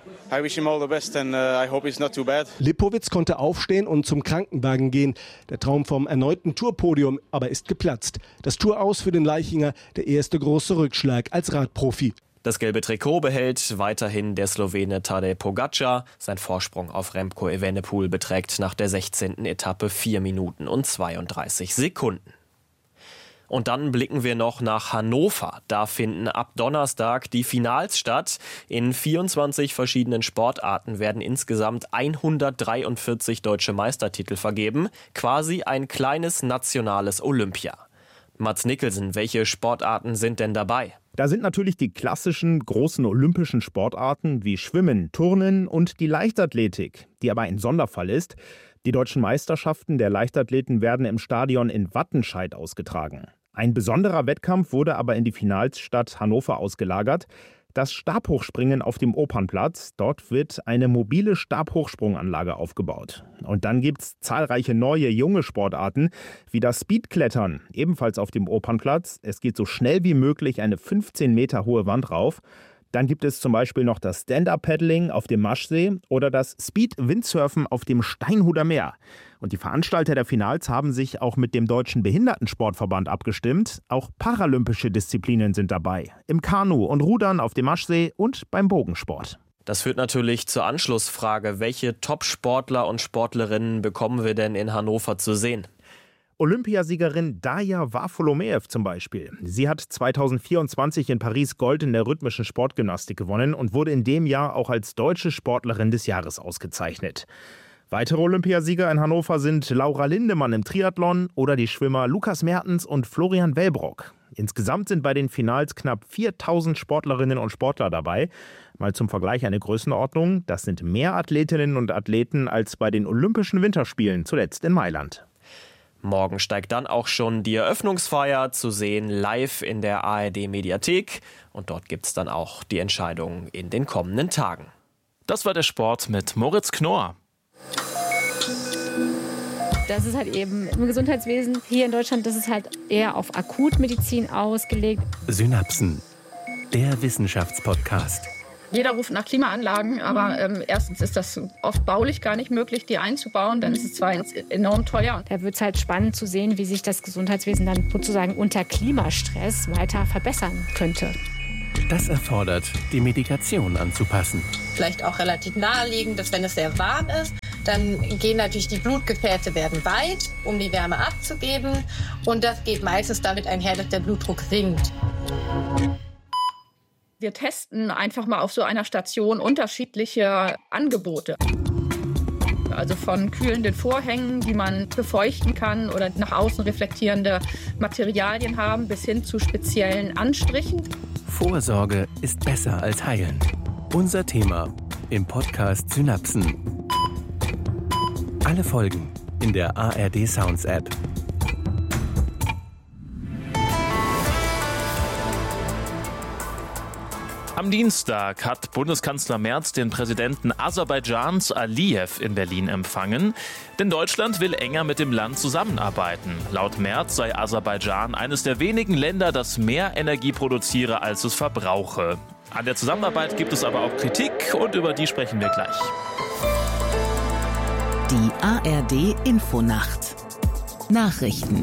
Lipowitz konnte aufstehen und zum Krankenwagen gehen. Der Traum vom erneuten Tourpodium aber ist geplatzt. Das Tour aus für den Leichinger, der erste große Rückschlag als Radprofi.
Das gelbe Trikot behält weiterhin der Slowene Tadej Pogačar. Sein Vorsprung auf Remco Evenepoel beträgt nach der 16. Etappe 4 Minuten und 32 Sekunden. Und dann blicken wir noch nach Hannover. Da finden ab Donnerstag die Finals statt. In 24 verschiedenen Sportarten werden insgesamt 143 deutsche Meistertitel vergeben. Quasi ein kleines nationales Olympia. Mats Nicholson, welche Sportarten sind denn dabei?
Da sind natürlich die klassischen großen olympischen Sportarten wie Schwimmen, Turnen und die Leichtathletik, die aber ein Sonderfall ist. Die deutschen Meisterschaften der Leichtathleten werden im Stadion in Wattenscheid ausgetragen. Ein besonderer Wettkampf wurde aber in die Finalstadt Hannover ausgelagert. Das Stabhochspringen auf dem Opernplatz. Dort wird eine mobile Stabhochsprunganlage aufgebaut. Und dann gibt es zahlreiche neue, junge Sportarten, wie das Speedklettern, ebenfalls auf dem Opernplatz. Es geht so schnell wie möglich eine 15 Meter hohe Wand rauf. Dann gibt es zum Beispiel noch das Stand-Up-Paddling auf dem Maschsee oder das Speed-Windsurfen auf dem Steinhuder Meer. Und die Veranstalter der Finals haben sich auch mit dem Deutschen Behindertensportverband abgestimmt. Auch paralympische Disziplinen sind dabei. Im Kanu und Rudern auf dem Maschsee und beim Bogensport.
Das führt natürlich zur Anschlussfrage. Welche Top-Sportler und Sportlerinnen bekommen wir denn in Hannover zu sehen?
Olympiasiegerin Daja Varfolomeev zum Beispiel. Sie hat 2024 in Paris Gold in der rhythmischen Sportgymnastik gewonnen und wurde in dem Jahr auch als deutsche Sportlerin des Jahres ausgezeichnet. Weitere Olympiasieger in Hannover sind Laura Lindemann im Triathlon oder die Schwimmer Lukas Mertens und Florian Wellbrock. Insgesamt sind bei den Finals knapp 4000 Sportlerinnen und Sportler dabei. Mal zum Vergleich eine Größenordnung. Das sind mehr Athletinnen und Athleten als bei den Olympischen Winterspielen, zuletzt in Mailand.
Morgen steigt dann auch schon die Eröffnungsfeier, zu sehen live in der ARD-Mediathek. Und dort gibt es dann auch die Entscheidungen in den kommenden Tagen.
Das war der Sport mit Moritz Knorr.
Das ist halt eben im Gesundheitswesen hier in Deutschland, das ist halt eher auf Akutmedizin ausgelegt.
Synapsen, der Wissenschaftspodcast.
Jeder ruft nach Klimaanlagen, aber erstens ist das oft baulich gar nicht möglich, die einzubauen. Dann ist es zwar enorm teuer.
Da wird es halt spannend zu sehen, wie sich das Gesundheitswesen dann sozusagen unter Klimastress weiter verbessern könnte.
Das erfordert, die Medikation anzupassen.
Vielleicht auch relativ naheliegend, dass wenn es sehr warm ist, dann gehen natürlich die Blutgefäße werden weit, um die Wärme abzugeben. Und das geht meistens damit einher, dass der Blutdruck sinkt.
Wir testen einfach mal auf so einer Station unterschiedliche Angebote. Also von kühlenden Vorhängen, die man befeuchten kann oder nach außen reflektierende Materialien haben, bis hin zu speziellen Anstrichen.
Vorsorge ist besser als heilen. Unser Thema im Podcast Synapsen. Alle Folgen in der ARD Sounds App.
Am Dienstag hat Bundeskanzler Merz den Präsidenten Aserbaidschans Aliyev in Berlin empfangen. Denn Deutschland will enger mit dem Land zusammenarbeiten. Laut Merz sei Aserbaidschan eines der wenigen Länder, das mehr Energie produziere, als es verbrauche. An der Zusammenarbeit gibt es aber auch Kritik und über die sprechen wir gleich.
Die ARD Infonacht. Nachrichten.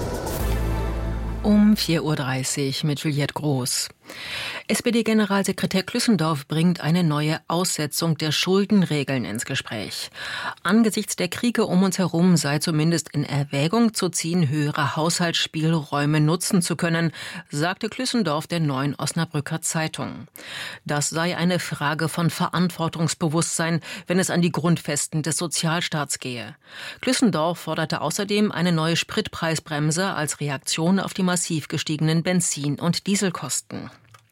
Um 4:30 Uhr mit Juliette Groß. SPD-Generalsekretär Klüssendorf bringt eine neue Aussetzung der Schuldenregeln ins Gespräch. Angesichts der Kriege um uns herum sei zumindest in Erwägung zu ziehen, höhere Haushaltsspielräume nutzen zu können, sagte Klüssendorf der Neuen Osnabrücker Zeitung. Das sei eine Frage von Verantwortungsbewusstsein, wenn es an die Grundfesten des Sozialstaats gehe. Klüssendorf forderte außerdem eine neue Spritpreisbremse als Reaktion auf die massiv gestiegenen Benzin- und Dieselkosten.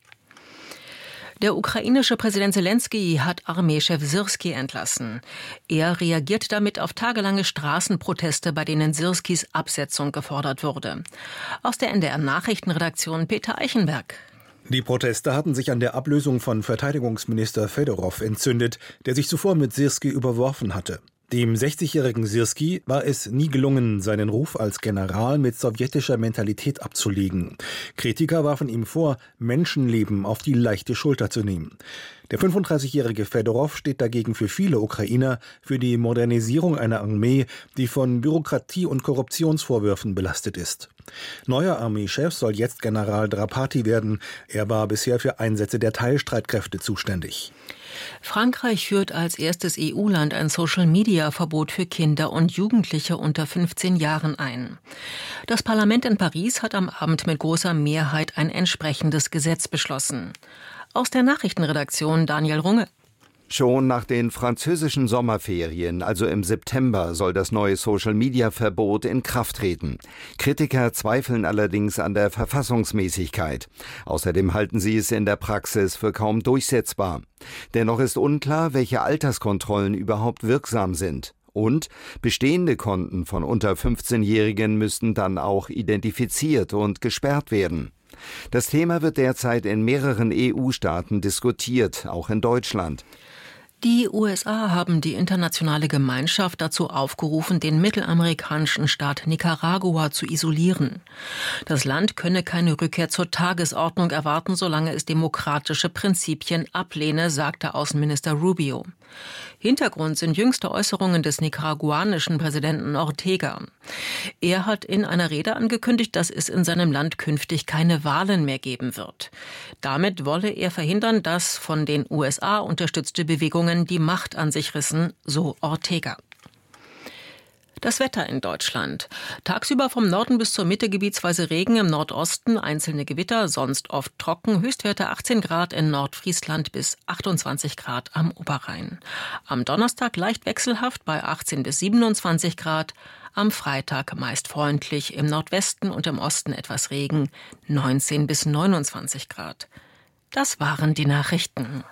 Der ukrainische Präsident Selenskyj hat Armeechef Syrskij entlassen. Er reagiert damit auf tagelange Straßenproteste, bei denen Syrskijs Absetzung gefordert wurde. Aus der NDR-Nachrichtenredaktion Peter Eichenberg.
Die Proteste hatten sich an der Ablösung von Verteidigungsminister Fedorow entzündet, der sich zuvor mit Syrskij überworfen hatte. Dem 60-jährigen Syrskij war es nie gelungen, seinen Ruf als General mit sowjetischer Mentalität abzulegen. Kritiker warfen ihm vor, Menschenleben auf die leichte Schulter zu nehmen. Der 35-jährige Fedorow steht dagegen für viele Ukrainer für die Modernisierung einer Armee, die von Bürokratie und Korruptionsvorwürfen belastet ist. Neuer Armeechef soll jetzt General Drapati werden. Er war bisher für Einsätze der Teilstreitkräfte zuständig.
Frankreich führt als erstes EU-Land ein Social-Media-Verbot für Kinder und Jugendliche unter 15 Jahren ein. Das Parlament in Paris hat am Abend mit großer Mehrheit ein entsprechendes Gesetz beschlossen. Aus der Nachrichtenredaktion Daniel Runge.
Schon nach den französischen Sommerferien, also im September, soll das neue Social-Media-Verbot in Kraft treten. Kritiker zweifeln allerdings an der Verfassungsmäßigkeit. Außerdem halten sie es in der Praxis für kaum durchsetzbar. Dennoch ist unklar, welche Alterskontrollen überhaupt wirksam sind. Und bestehende Konten von unter 15-Jährigen müssten dann auch identifiziert und gesperrt werden. Das Thema wird derzeit in mehreren EU-Staaten diskutiert, auch in Deutschland.
Die USA haben die internationale Gemeinschaft dazu aufgerufen, den mittelamerikanischen Staat Nicaragua zu isolieren. Das Land könne keine Rückkehr zur Tagesordnung erwarten, solange es demokratische Prinzipien ablehne, sagte Außenminister Rubio. Hintergrund sind jüngste Äußerungen des nicaraguanischen Präsidenten Ortega. Er hat in einer Rede angekündigt, dass es in seinem Land künftig keine Wahlen mehr geben wird. Damit wolle er verhindern, dass von den USA unterstützte Bewegungen die Macht an sich rissen, so Ortega. Das Wetter in Deutschland. Tagsüber vom Norden bis zur Mitte gebietsweise Regen, im Nordosten einzelne Gewitter, sonst oft trocken. Höchstwerte 18 Grad in Nordfriesland bis 28 Grad am Oberrhein. Am Donnerstag leicht wechselhaft bei 18 bis 27 Grad. Am Freitag meist freundlich, im Nordwesten und im Osten etwas Regen, 19 bis 29 Grad. Das waren die Nachrichten.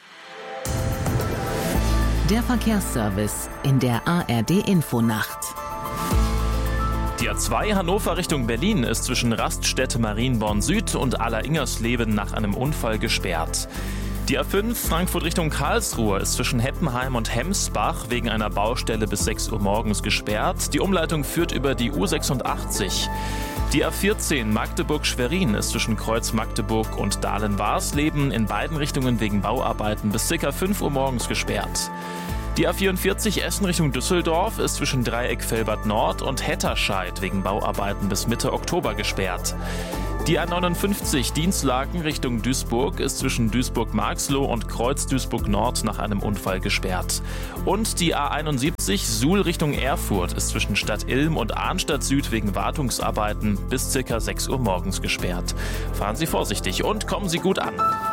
Der Verkehrsservice in der ARD-Infonacht.
Die A2 Hannover Richtung Berlin ist zwischen Raststätte Marienborn Süd und Aller-Ingersleben nach einem Unfall gesperrt. Die A5 Frankfurt Richtung Karlsruhe ist zwischen Heppenheim und Hemsbach wegen einer Baustelle bis 6 Uhr morgens gesperrt. Die Umleitung führt über die U86. Die A14 Magdeburg-Schwerin ist zwischen Kreuz Magdeburg und Dahlen-Warsleben in beiden Richtungen wegen Bauarbeiten bis ca. 5 Uhr morgens gesperrt. Die A44 Essen Richtung Düsseldorf ist zwischen Dreieck Velbert Nord und Hetterscheid wegen Bauarbeiten bis Mitte Oktober gesperrt. Die A59 Dienstlaken Richtung Duisburg ist zwischen Duisburg-Marxloh und Kreuz Duisburg-Nord nach einem Unfall gesperrt. Und die A71 Suhl Richtung Erfurt ist zwischen Stadt Ilm und Arnstadt Süd wegen Wartungsarbeiten bis ca. 6 Uhr morgens gesperrt. Fahren Sie vorsichtig und kommen Sie gut an.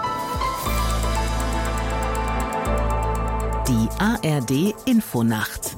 Die ARD-Infonacht.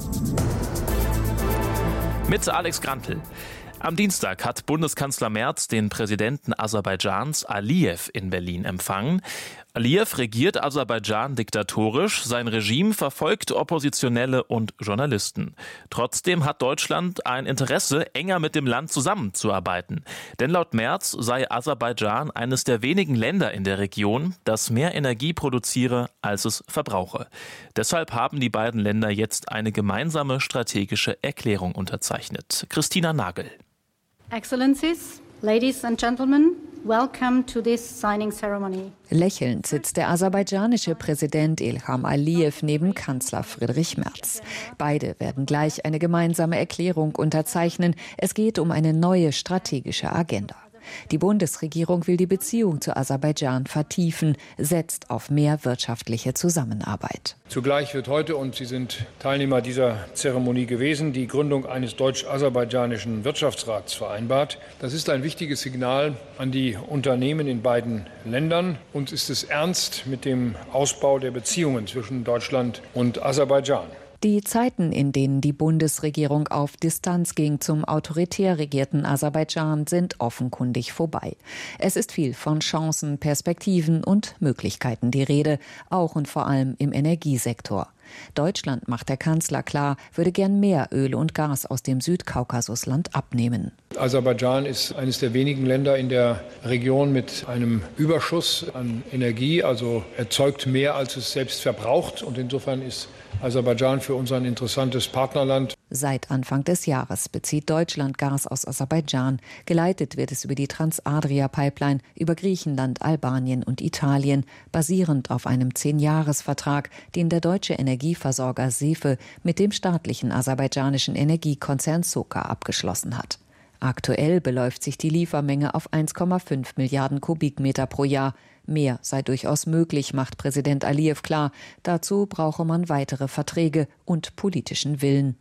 Mit Alex Grantl. Am Dienstag hat Bundeskanzler Merz den Präsidenten Aserbaidschans Aliyev in Berlin empfangen. Aliyev regiert Aserbaidschan diktatorisch. Sein Regime verfolgt Oppositionelle und Journalisten. Trotzdem hat Deutschland ein Interesse, enger mit dem Land zusammenzuarbeiten. Denn laut Merz sei Aserbaidschan eines der wenigen Länder in der Region, das mehr Energie produziere, als es verbrauche. Deshalb haben die beiden Länder jetzt eine gemeinsame strategische Erklärung unterzeichnet. Christina Nagel.
Excellencies, Ladies and Gentlemen, welcome to this signing ceremony.
Lächelnd sitzt der aserbaidschanische Präsident Ilham Aliyev neben Kanzler Friedrich Merz. Beide werden gleich eine gemeinsame Erklärung unterzeichnen. Es geht um eine neue strategische Agenda. Die Bundesregierung will die Beziehung zu Aserbaidschan vertiefen, setzt auf mehr wirtschaftliche Zusammenarbeit.
Zugleich wird heute, und Sie sind Teilnehmer dieser Zeremonie gewesen, die Gründung eines deutsch-aserbaidschanischen Wirtschaftsrats vereinbart. Das ist ein wichtiges Signal an die Unternehmen in beiden Ländern. Uns ist es ernst mit dem Ausbau der Beziehungen zwischen Deutschland und Aserbaidschan.
Die Zeiten, in denen die Bundesregierung auf Distanz ging zum autoritär regierten Aserbaidschan, sind offenkundig vorbei. Es ist viel von Chancen, Perspektiven und Möglichkeiten die Rede, auch und vor allem im Energiesektor. Deutschland, macht der Kanzler klar, würde gern mehr Öl und Gas aus dem Südkaukasusland abnehmen.
Aserbaidschan ist eines der wenigen Länder in der Region mit einem Überschuss an Energie, also erzeugt mehr, als es selbst verbraucht. Und insofern ist Aserbaidschan für uns ein interessantes Partnerland.
Seit Anfang des Jahres bezieht Deutschland Gas aus Aserbaidschan. Geleitet wird es über die Trans-Adria-Pipeline über Griechenland, Albanien und Italien, basierend auf einem 10-Jahres-Vertrag, den der deutsche Energieversorger SEFE mit dem staatlichen aserbaidschanischen Energiekonzern SOCAR abgeschlossen hat. Aktuell beläuft sich die Liefermenge auf 1,5 Milliarden Kubikmeter pro Jahr. Mehr sei durchaus möglich, macht Präsident Aliyev klar. Dazu brauche man weitere Verträge und politischen Willen.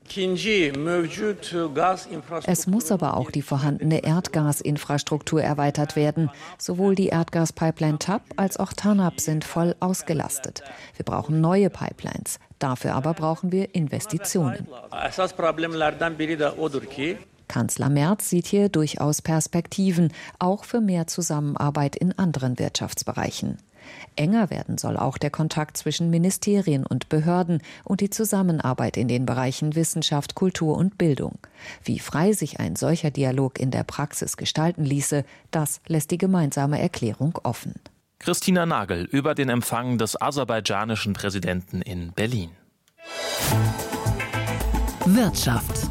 Es muss aber auch die vorhandene Erdgasinfrastruktur erweitert werden. Sowohl die Erdgaspipeline TAP als auch TANAP sind voll ausgelastet. Wir brauchen neue Pipelines. Dafür aber brauchen wir Investitionen. Kanzler Merz sieht hier durchaus Perspektiven, auch für mehr Zusammenarbeit in anderen Wirtschaftsbereichen. Enger werden soll auch der Kontakt zwischen Ministerien und Behörden und die Zusammenarbeit in den Bereichen Wissenschaft, Kultur und Bildung. Wie frei sich ein solcher Dialog in der Praxis gestalten ließe, das lässt die gemeinsame Erklärung offen.
Christina Nagel über den Empfang des aserbaidschanischen Präsidenten in Berlin.
Wirtschaft.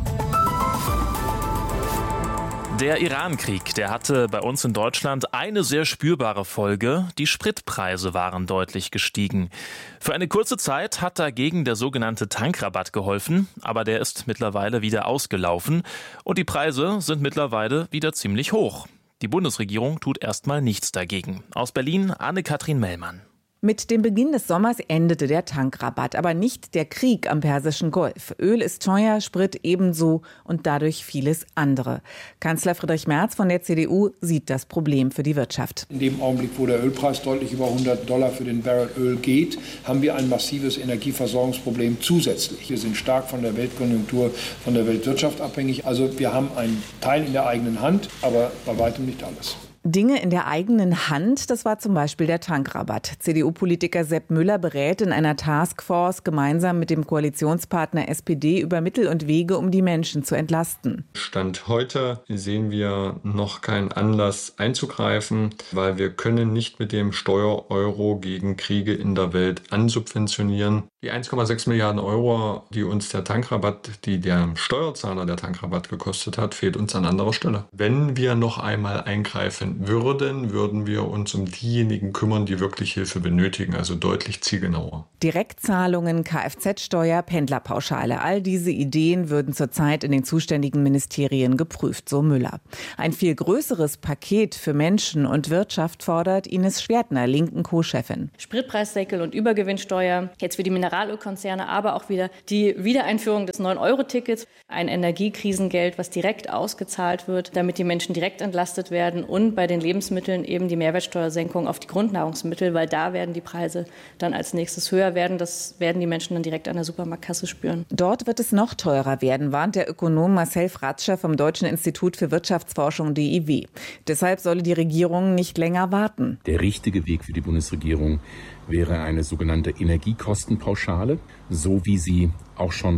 Der Iran-Krieg, der hatte bei uns in Deutschland eine sehr spürbare Folge. Die Spritpreise waren deutlich gestiegen. Für eine kurze Zeit hat dagegen der sogenannte Tankrabatt geholfen, aber der ist mittlerweile wieder ausgelaufen und die Preise sind mittlerweile wieder ziemlich hoch. Die Bundesregierung tut erstmal nichts dagegen. Aus Berlin Anne-Kathrin Mellmann.
Mit dem Beginn des Sommers endete der Tankrabatt, aber nicht der Krieg am Persischen Golf. Öl ist teuer, Sprit ebenso und dadurch vieles andere. Kanzler Friedrich Merz von der CDU sieht das Problem für die Wirtschaft.
In dem Augenblick, wo der Ölpreis deutlich über $100 für den Barrel Öl geht, haben wir ein massives Energieversorgungsproblem zusätzlich. Wir sind stark von der Weltkonjunktur, von der Weltwirtschaft abhängig. Also wir haben einen Teil in der eigenen Hand, aber bei weitem nicht alles.
Dinge in der eigenen Hand, das war zum Beispiel der Tankrabatt. CDU-Politiker Sepp Müller berät in einer Taskforce gemeinsam mit dem Koalitionspartner SPD über Mittel und Wege, um die Menschen zu entlasten.
Stand heute sehen wir noch keinen Anlass einzugreifen, weil wir können nicht mit dem Steuereuro gegen Kriege in der Welt ansubventionieren. Die 1,6 Milliarden Euro, die uns der Tankrabatt, die der Steuerzahler der Tankrabatt gekostet hat, fehlt uns an anderer Stelle. Wenn wir noch einmal eingreifen würden wir uns um diejenigen kümmern, die wirklich Hilfe benötigen, also deutlich zielgenauer.
Direktzahlungen, Kfz-Steuer, Pendlerpauschale, all diese Ideen würden zurzeit in den zuständigen Ministerien geprüft, so Müller. Ein viel größeres Paket für Menschen und Wirtschaft fordert Ines Schwertner, linken Co-Chefin.
Spritpreisdeckel und Übergewinnsteuer, jetzt für die Mineralölkonzerne, aber auch wieder die Wiedereinführung des 9-Euro-Tickets, ein Energiekrisengeld, was direkt ausgezahlt wird, damit die Menschen direkt entlastet werden und bei den Lebensmitteln eben die Mehrwertsteuersenkung auf die Grundnahrungsmittel, weil da werden die Preise dann als nächstes höher werden. Das werden die Menschen dann direkt an der Supermarktkasse spüren.
Dort wird es noch teurer werden, warnt der Ökonom Marcel Fratscher vom Deutschen Institut für Wirtschaftsforschung DIW. Deshalb solle die Regierung nicht länger warten.
Der richtige Weg für die Bundesregierung wäre eine sogenannte Energiekostenpauschale, so wie sie auch schon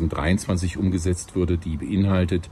2023 umgesetzt wurde. Die beinhaltet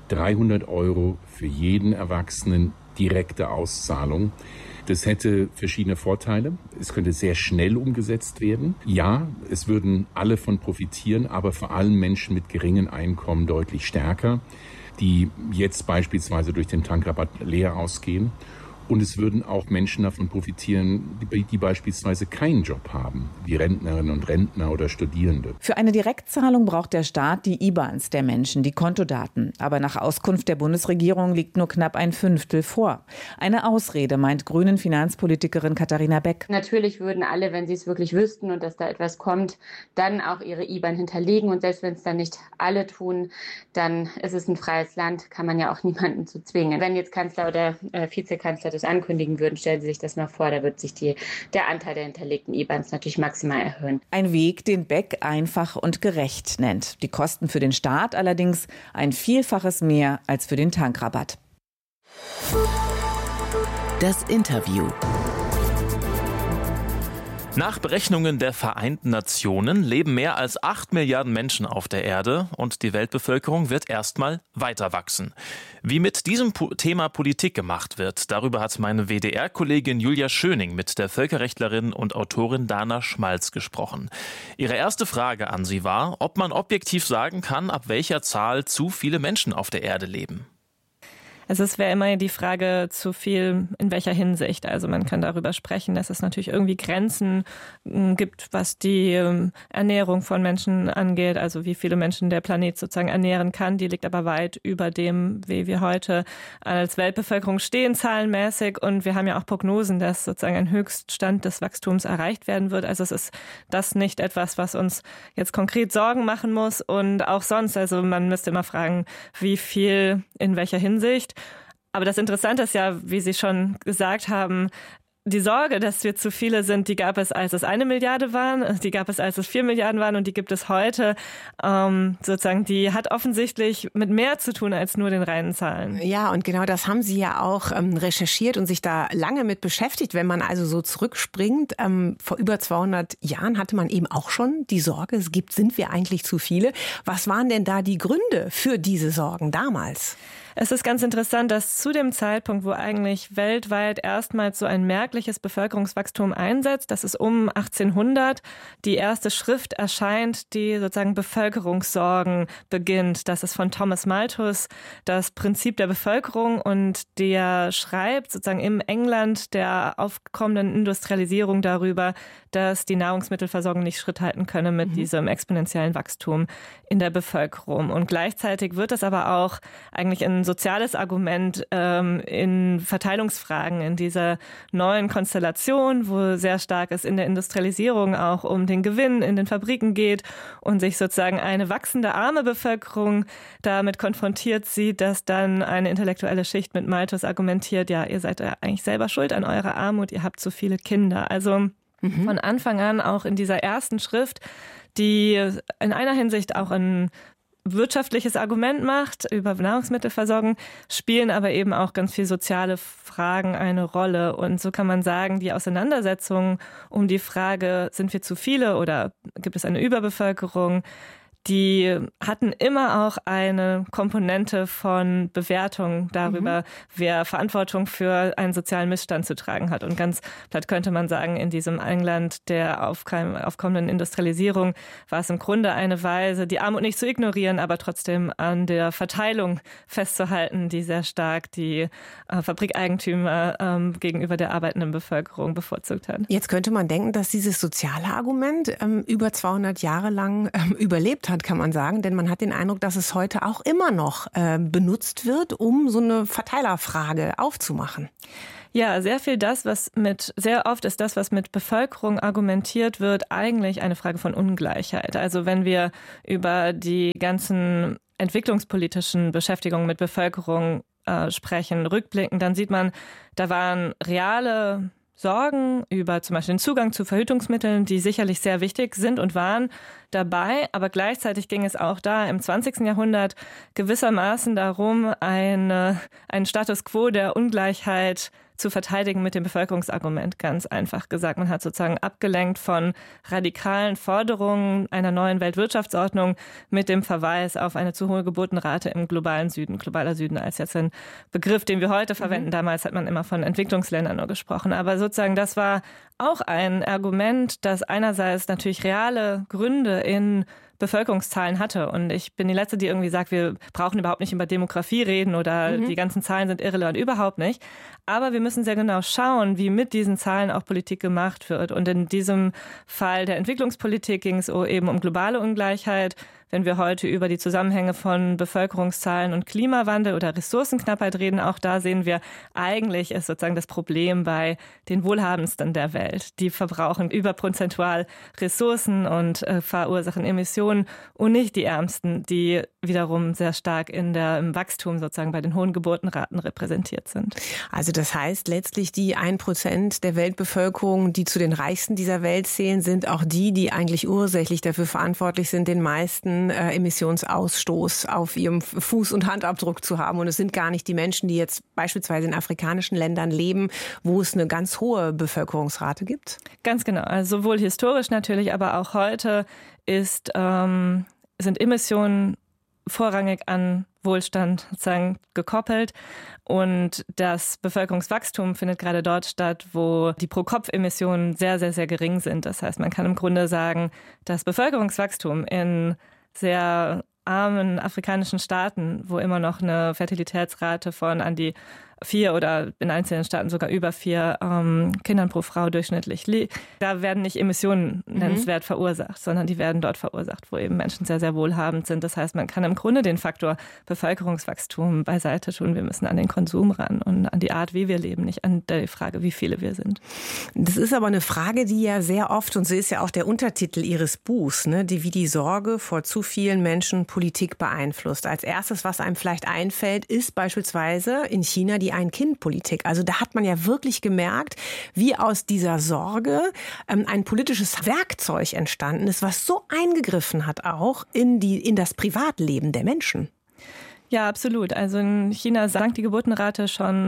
300 € für jeden Erwachsenen direkte Auszahlung. Das hätte verschiedene Vorteile. Es könnte sehr schnell umgesetzt werden. Ja, es würden alle von profitieren, aber vor allem Menschen mit geringen Einkommen deutlich stärker, die jetzt beispielsweise durch den Tankrabatt leer ausgehen. Und es würden auch Menschen davon profitieren, die beispielsweise keinen Job haben, wie Rentnerinnen und Rentner oder Studierende.
Für eine Direktzahlung braucht der Staat die IBANs der Menschen, die Kontodaten. Aber nach Auskunft der Bundesregierung liegt nur knapp ein Fünftel vor. Eine Ausrede, meint Grünen Finanzpolitikerin Katharina Beck.
Natürlich würden alle, wenn sie es wirklich wüssten und dass da etwas kommt, dann auch ihre IBAN hinterlegen. Und selbst wenn es dann nicht alle tun, dann ist es ein freies Land, kann man ja auch niemanden zu zwingen. Wenn jetzt Kanzler oder Vizekanzler das ankündigen würden, stellen Sie sich das mal vor, da wird sich der Anteil der hinterlegten IBANs natürlich maximal erhöhen.
Ein Weg, den Beck einfach und gerecht nennt. Die Kosten für den Staat allerdings ein Vielfaches mehr als für den Tankrabatt.
Das Interview.
Nach Berechnungen der Vereinten Nationen leben mehr als 8 Milliarden Menschen auf der Erde und die Weltbevölkerung wird erstmal weiter wachsen. Wie mit diesem Thema Politik gemacht wird, darüber hat meine WDR-Kollegin Julia Schöning mit der Völkerrechtlerin und Autorin Dana Schmalz gesprochen. Ihre erste Frage an sie war, ob man objektiv sagen kann, ab welcher Zahl zu viele Menschen auf der Erde leben.
Also es wäre immer die Frage, zu viel in welcher Hinsicht. Also man kann darüber sprechen, dass es natürlich irgendwie Grenzen gibt, was die Ernährung von Menschen angeht. Also wie viele Menschen der Planet sozusagen ernähren kann. Die liegt aber weit über dem, wie wir heute als Weltbevölkerung stehen, zahlenmäßig. Und wir haben ja auch Prognosen, dass sozusagen ein Höchststand des Wachstums erreicht werden wird. Also es ist das nicht etwas, was uns jetzt konkret Sorgen machen muss. Und auch sonst, also man müsste immer fragen, wie viel in welcher Hinsicht. Aber das Interessante ist ja, wie Sie schon gesagt haben, die Sorge, dass wir zu viele sind, die gab es, als es 1 Milliarde waren, die gab es, als es 4 Milliarden waren und die gibt es heute. Sozusagen, die hat offensichtlich mit mehr zu tun als nur den reinen Zahlen.
Ja, und genau das haben Sie ja auch recherchiert und sich da lange mit beschäftigt. Wenn man also so zurückspringt, vor über 200 Jahren hatte man eben auch schon die Sorge, sind wir eigentlich zu viele? Was waren denn da die Gründe für diese Sorgen damals?
Es ist ganz interessant, dass zu dem Zeitpunkt, wo eigentlich weltweit erstmals so ein merkliches Bevölkerungswachstum einsetzt, das ist um 1800, die erste Schrift erscheint, die sozusagen Bevölkerungssorgen beginnt. Das ist von Thomas Malthus, das Prinzip der Bevölkerung, und der schreibt sozusagen im England der aufkommenden Industrialisierung darüber, dass die Nahrungsmittelversorgung nicht Schritt halten könne mit diesem exponentiellen Wachstum in der Bevölkerung. Und gleichzeitig wird es aber auch eigentlich ein soziales Argument in Verteilungsfragen, in dieser neuen Konstellation, wo sehr stark es in der Industrialisierung auch um den Gewinn in den Fabriken geht und sich sozusagen eine wachsende arme Bevölkerung damit konfrontiert sieht, dass dann eine intellektuelle Schicht mit Malthus argumentiert, ja, ihr seid ja eigentlich selber schuld an eurer Armut, ihr habt zu viele Kinder. Also von Anfang an auch in dieser ersten Schrift, die in einer Hinsicht auch ein wirtschaftliches Argument macht über Nahrungsmittelversorgung, spielen aber eben auch ganz viel soziale Fragen eine Rolle. Und so kann man sagen, die Auseinandersetzung um die Frage, sind wir zu viele oder gibt es eine Überbevölkerung, die hatten immer auch eine Komponente von Bewertung darüber, wer Verantwortung für einen sozialen Missstand zu tragen hat. Und ganz platt könnte man sagen, in diesem England der aufkommenden Industrialisierung war es im Grunde eine Weise, die Armut nicht zu ignorieren, aber trotzdem an der Verteilung festzuhalten, die sehr stark die Fabrikeigentümer gegenüber der arbeitenden Bevölkerung bevorzugt hat.
Jetzt könnte man denken, dass dieses soziale Argument über 200 Jahre lang überlebt hat, kann man sagen, denn man hat den Eindruck, dass es heute auch immer noch benutzt wird, um so eine Verteilerfrage aufzumachen.
Ja, sehr oft ist das, was mit Bevölkerung argumentiert wird, eigentlich eine Frage von Ungleichheit. Also wenn wir über die ganzen entwicklungspolitischen Beschäftigungen mit Bevölkerung sprechen, rückblicken, dann sieht man, da waren reale Sorgen über zum Beispiel den Zugang zu Verhütungsmitteln, die sicherlich sehr wichtig sind und waren dabei. Aber gleichzeitig ging es auch da im 20. Jahrhundert gewissermaßen darum, einen Status quo der Ungleichheit zu verteidigen mit dem Bevölkerungsargument, ganz einfach gesagt. Man hat sozusagen abgelenkt von radikalen Forderungen einer neuen Weltwirtschaftsordnung mit dem Verweis auf eine zu hohe Geburtenrate im globalen Süden. Globaler Süden als jetzt ein Begriff, den wir heute verwenden. Damals hat man immer von Entwicklungsländern nur gesprochen. Aber sozusagen das war auch ein Argument, das einerseits natürlich reale Gründe in Bevölkerungszahlen hatte. Und ich bin die Letzte, die irgendwie sagt, wir brauchen überhaupt nicht über Demografie reden oder die ganzen Zahlen sind irrelevant, überhaupt nicht. Aber wir müssen sehr genau schauen, wie mit diesen Zahlen auch Politik gemacht wird. Und in diesem Fall der Entwicklungspolitik ging es eben um globale Ungleichheit. Wenn wir heute über die Zusammenhänge von Bevölkerungszahlen und Klimawandel oder Ressourcenknappheit reden, auch da sehen wir, eigentlich ist sozusagen das Problem bei den Wohlhabendsten der Welt. Die verbrauchen überprozentual Ressourcen und verursachen Emissionen und nicht die Ärmsten, die wiederum sehr stark im Wachstum sozusagen bei den hohen Geburtenraten repräsentiert sind.
Also das heißt letztlich die 1% der Weltbevölkerung, die zu den Reichsten dieser Welt zählen, sind auch die eigentlich ursächlich dafür verantwortlich sind, den meisten Emissionsausstoß auf ihrem Fuß- und Handabdruck zu haben. Und es sind gar nicht die Menschen, die jetzt beispielsweise in afrikanischen Ländern leben, wo es eine ganz hohe Bevölkerungsrate gibt?
Ganz genau. Also sowohl historisch natürlich, aber auch heute sind Emissionen vorrangig an Wohlstand sozusagen gekoppelt. Und das Bevölkerungswachstum findet gerade dort statt, wo die Pro-Kopf-Emissionen sehr, sehr, sehr gering sind. Das heißt, man kann im Grunde sagen, das Bevölkerungswachstum in sehr armen afrikanischen Staaten, wo immer noch eine Fertilitätsrate von an die 4 oder in einzelnen Staaten sogar über 4 Kindern pro Frau durchschnittlich liegt. Da werden nicht Emissionen nennenswert verursacht, sondern die werden dort verursacht, wo eben Menschen sehr, sehr wohlhabend sind. Das heißt, man kann im Grunde den Faktor Bevölkerungswachstum beiseite tun. Wir müssen an den Konsum ran und an die Art, wie wir leben, nicht an die Frage, wie viele wir sind.
Das ist aber eine Frage, die ja sehr oft, und so ist ja auch der Untertitel Ihres Buchs, ne, wie die Sorge vor zu vielen Menschen Politik beeinflusst. Als erstes, was einem vielleicht einfällt, ist beispielsweise in China die Ein-Kind-Politik. Also da hat man ja wirklich gemerkt, wie aus dieser Sorge ein politisches Werkzeug entstanden ist, was so eingegriffen hat auch in das Privatleben der Menschen.
Ja, absolut. Also in China sank die Geburtenrate schon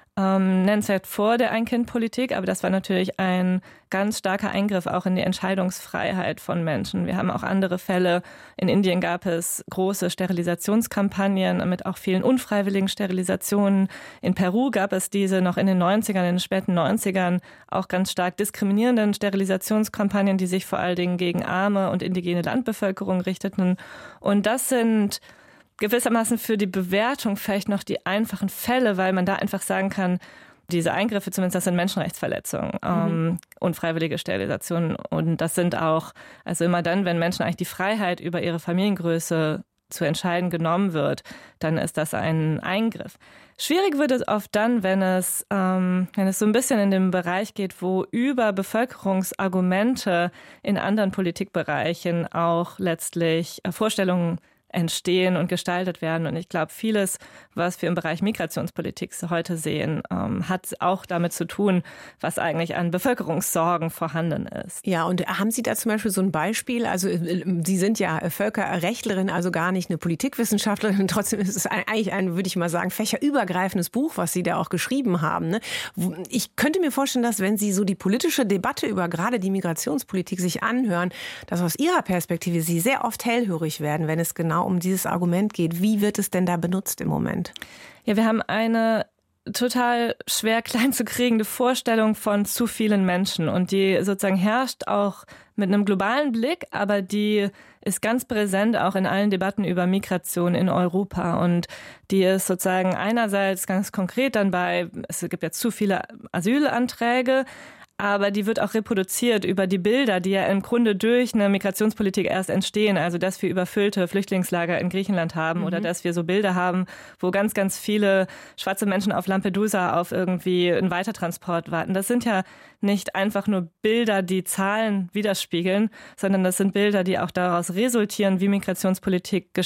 nennenswert vor der Ein-Kind-Politik, aber das war natürlich ein ganz starker Eingriff auch in die Entscheidungsfreiheit von Menschen. Wir haben auch andere Fälle. In Indien gab es große Sterilisationskampagnen mit auch vielen unfreiwilligen Sterilisationen. In Peru gab es diese noch in den 90ern, in den späten 90ern auch ganz stark diskriminierenden Sterilisationskampagnen, die sich vor allen Dingen gegen arme und indigene Landbevölkerung richteten. Und das sind gewissermaßen für die Bewertung vielleicht noch die einfachen Fälle, weil man da einfach sagen kann, diese Eingriffe zumindest, das sind Menschenrechtsverletzungen, unfreiwillige Sterilisationen. Und das sind auch, also immer dann, wenn Menschen eigentlich die Freiheit über ihre Familiengröße zu entscheiden genommen wird, dann ist das ein Eingriff. Schwierig wird es oft dann, wenn es so ein bisschen in den Bereich geht, wo über Bevölkerungsargumente in anderen Politikbereichen auch letztlich Vorstellungen entstehen und gestaltet werden. Und ich glaube, vieles, was wir im Bereich Migrationspolitik heute sehen, hat auch damit zu tun, was eigentlich an Bevölkerungssorgen vorhanden ist.
Ja, und haben Sie da zum Beispiel so ein Beispiel? Also Sie sind ja Völkerrechtlerin, also gar nicht eine Politikwissenschaftlerin. Trotzdem ist es eigentlich ein, würde ich mal sagen, fächerübergreifendes Buch, was Sie da auch geschrieben haben. Ne? Ich könnte mir vorstellen, dass wenn Sie so die politische Debatte über gerade die Migrationspolitik sich anhören, dass aus Ihrer Perspektive Sie sehr oft hellhörig werden, wenn es genau um dieses Argument geht. Wie wird es denn da benutzt im Moment?
Ja, wir haben eine total schwer klein zu kriegende Vorstellung von zu vielen Menschen und die sozusagen herrscht auch mit einem globalen Blick, aber die ist ganz präsent auch in allen Debatten über Migration in Europa und die ist sozusagen einerseits ganz konkret dann es gibt ja zu viele Asylanträge, aber die wird auch reproduziert über die Bilder, die ja im Grunde durch eine Migrationspolitik erst entstehen. Also, dass wir überfüllte Flüchtlingslager in Griechenland haben oder dass wir so Bilder haben, wo ganz, ganz viele schwarze Menschen auf Lampedusa auf irgendwie einen Weitertransport warten. Das sind ja nicht einfach nur Bilder, die Zahlen widerspiegeln, sondern das sind Bilder, die auch daraus resultieren, wie Migrationspolitik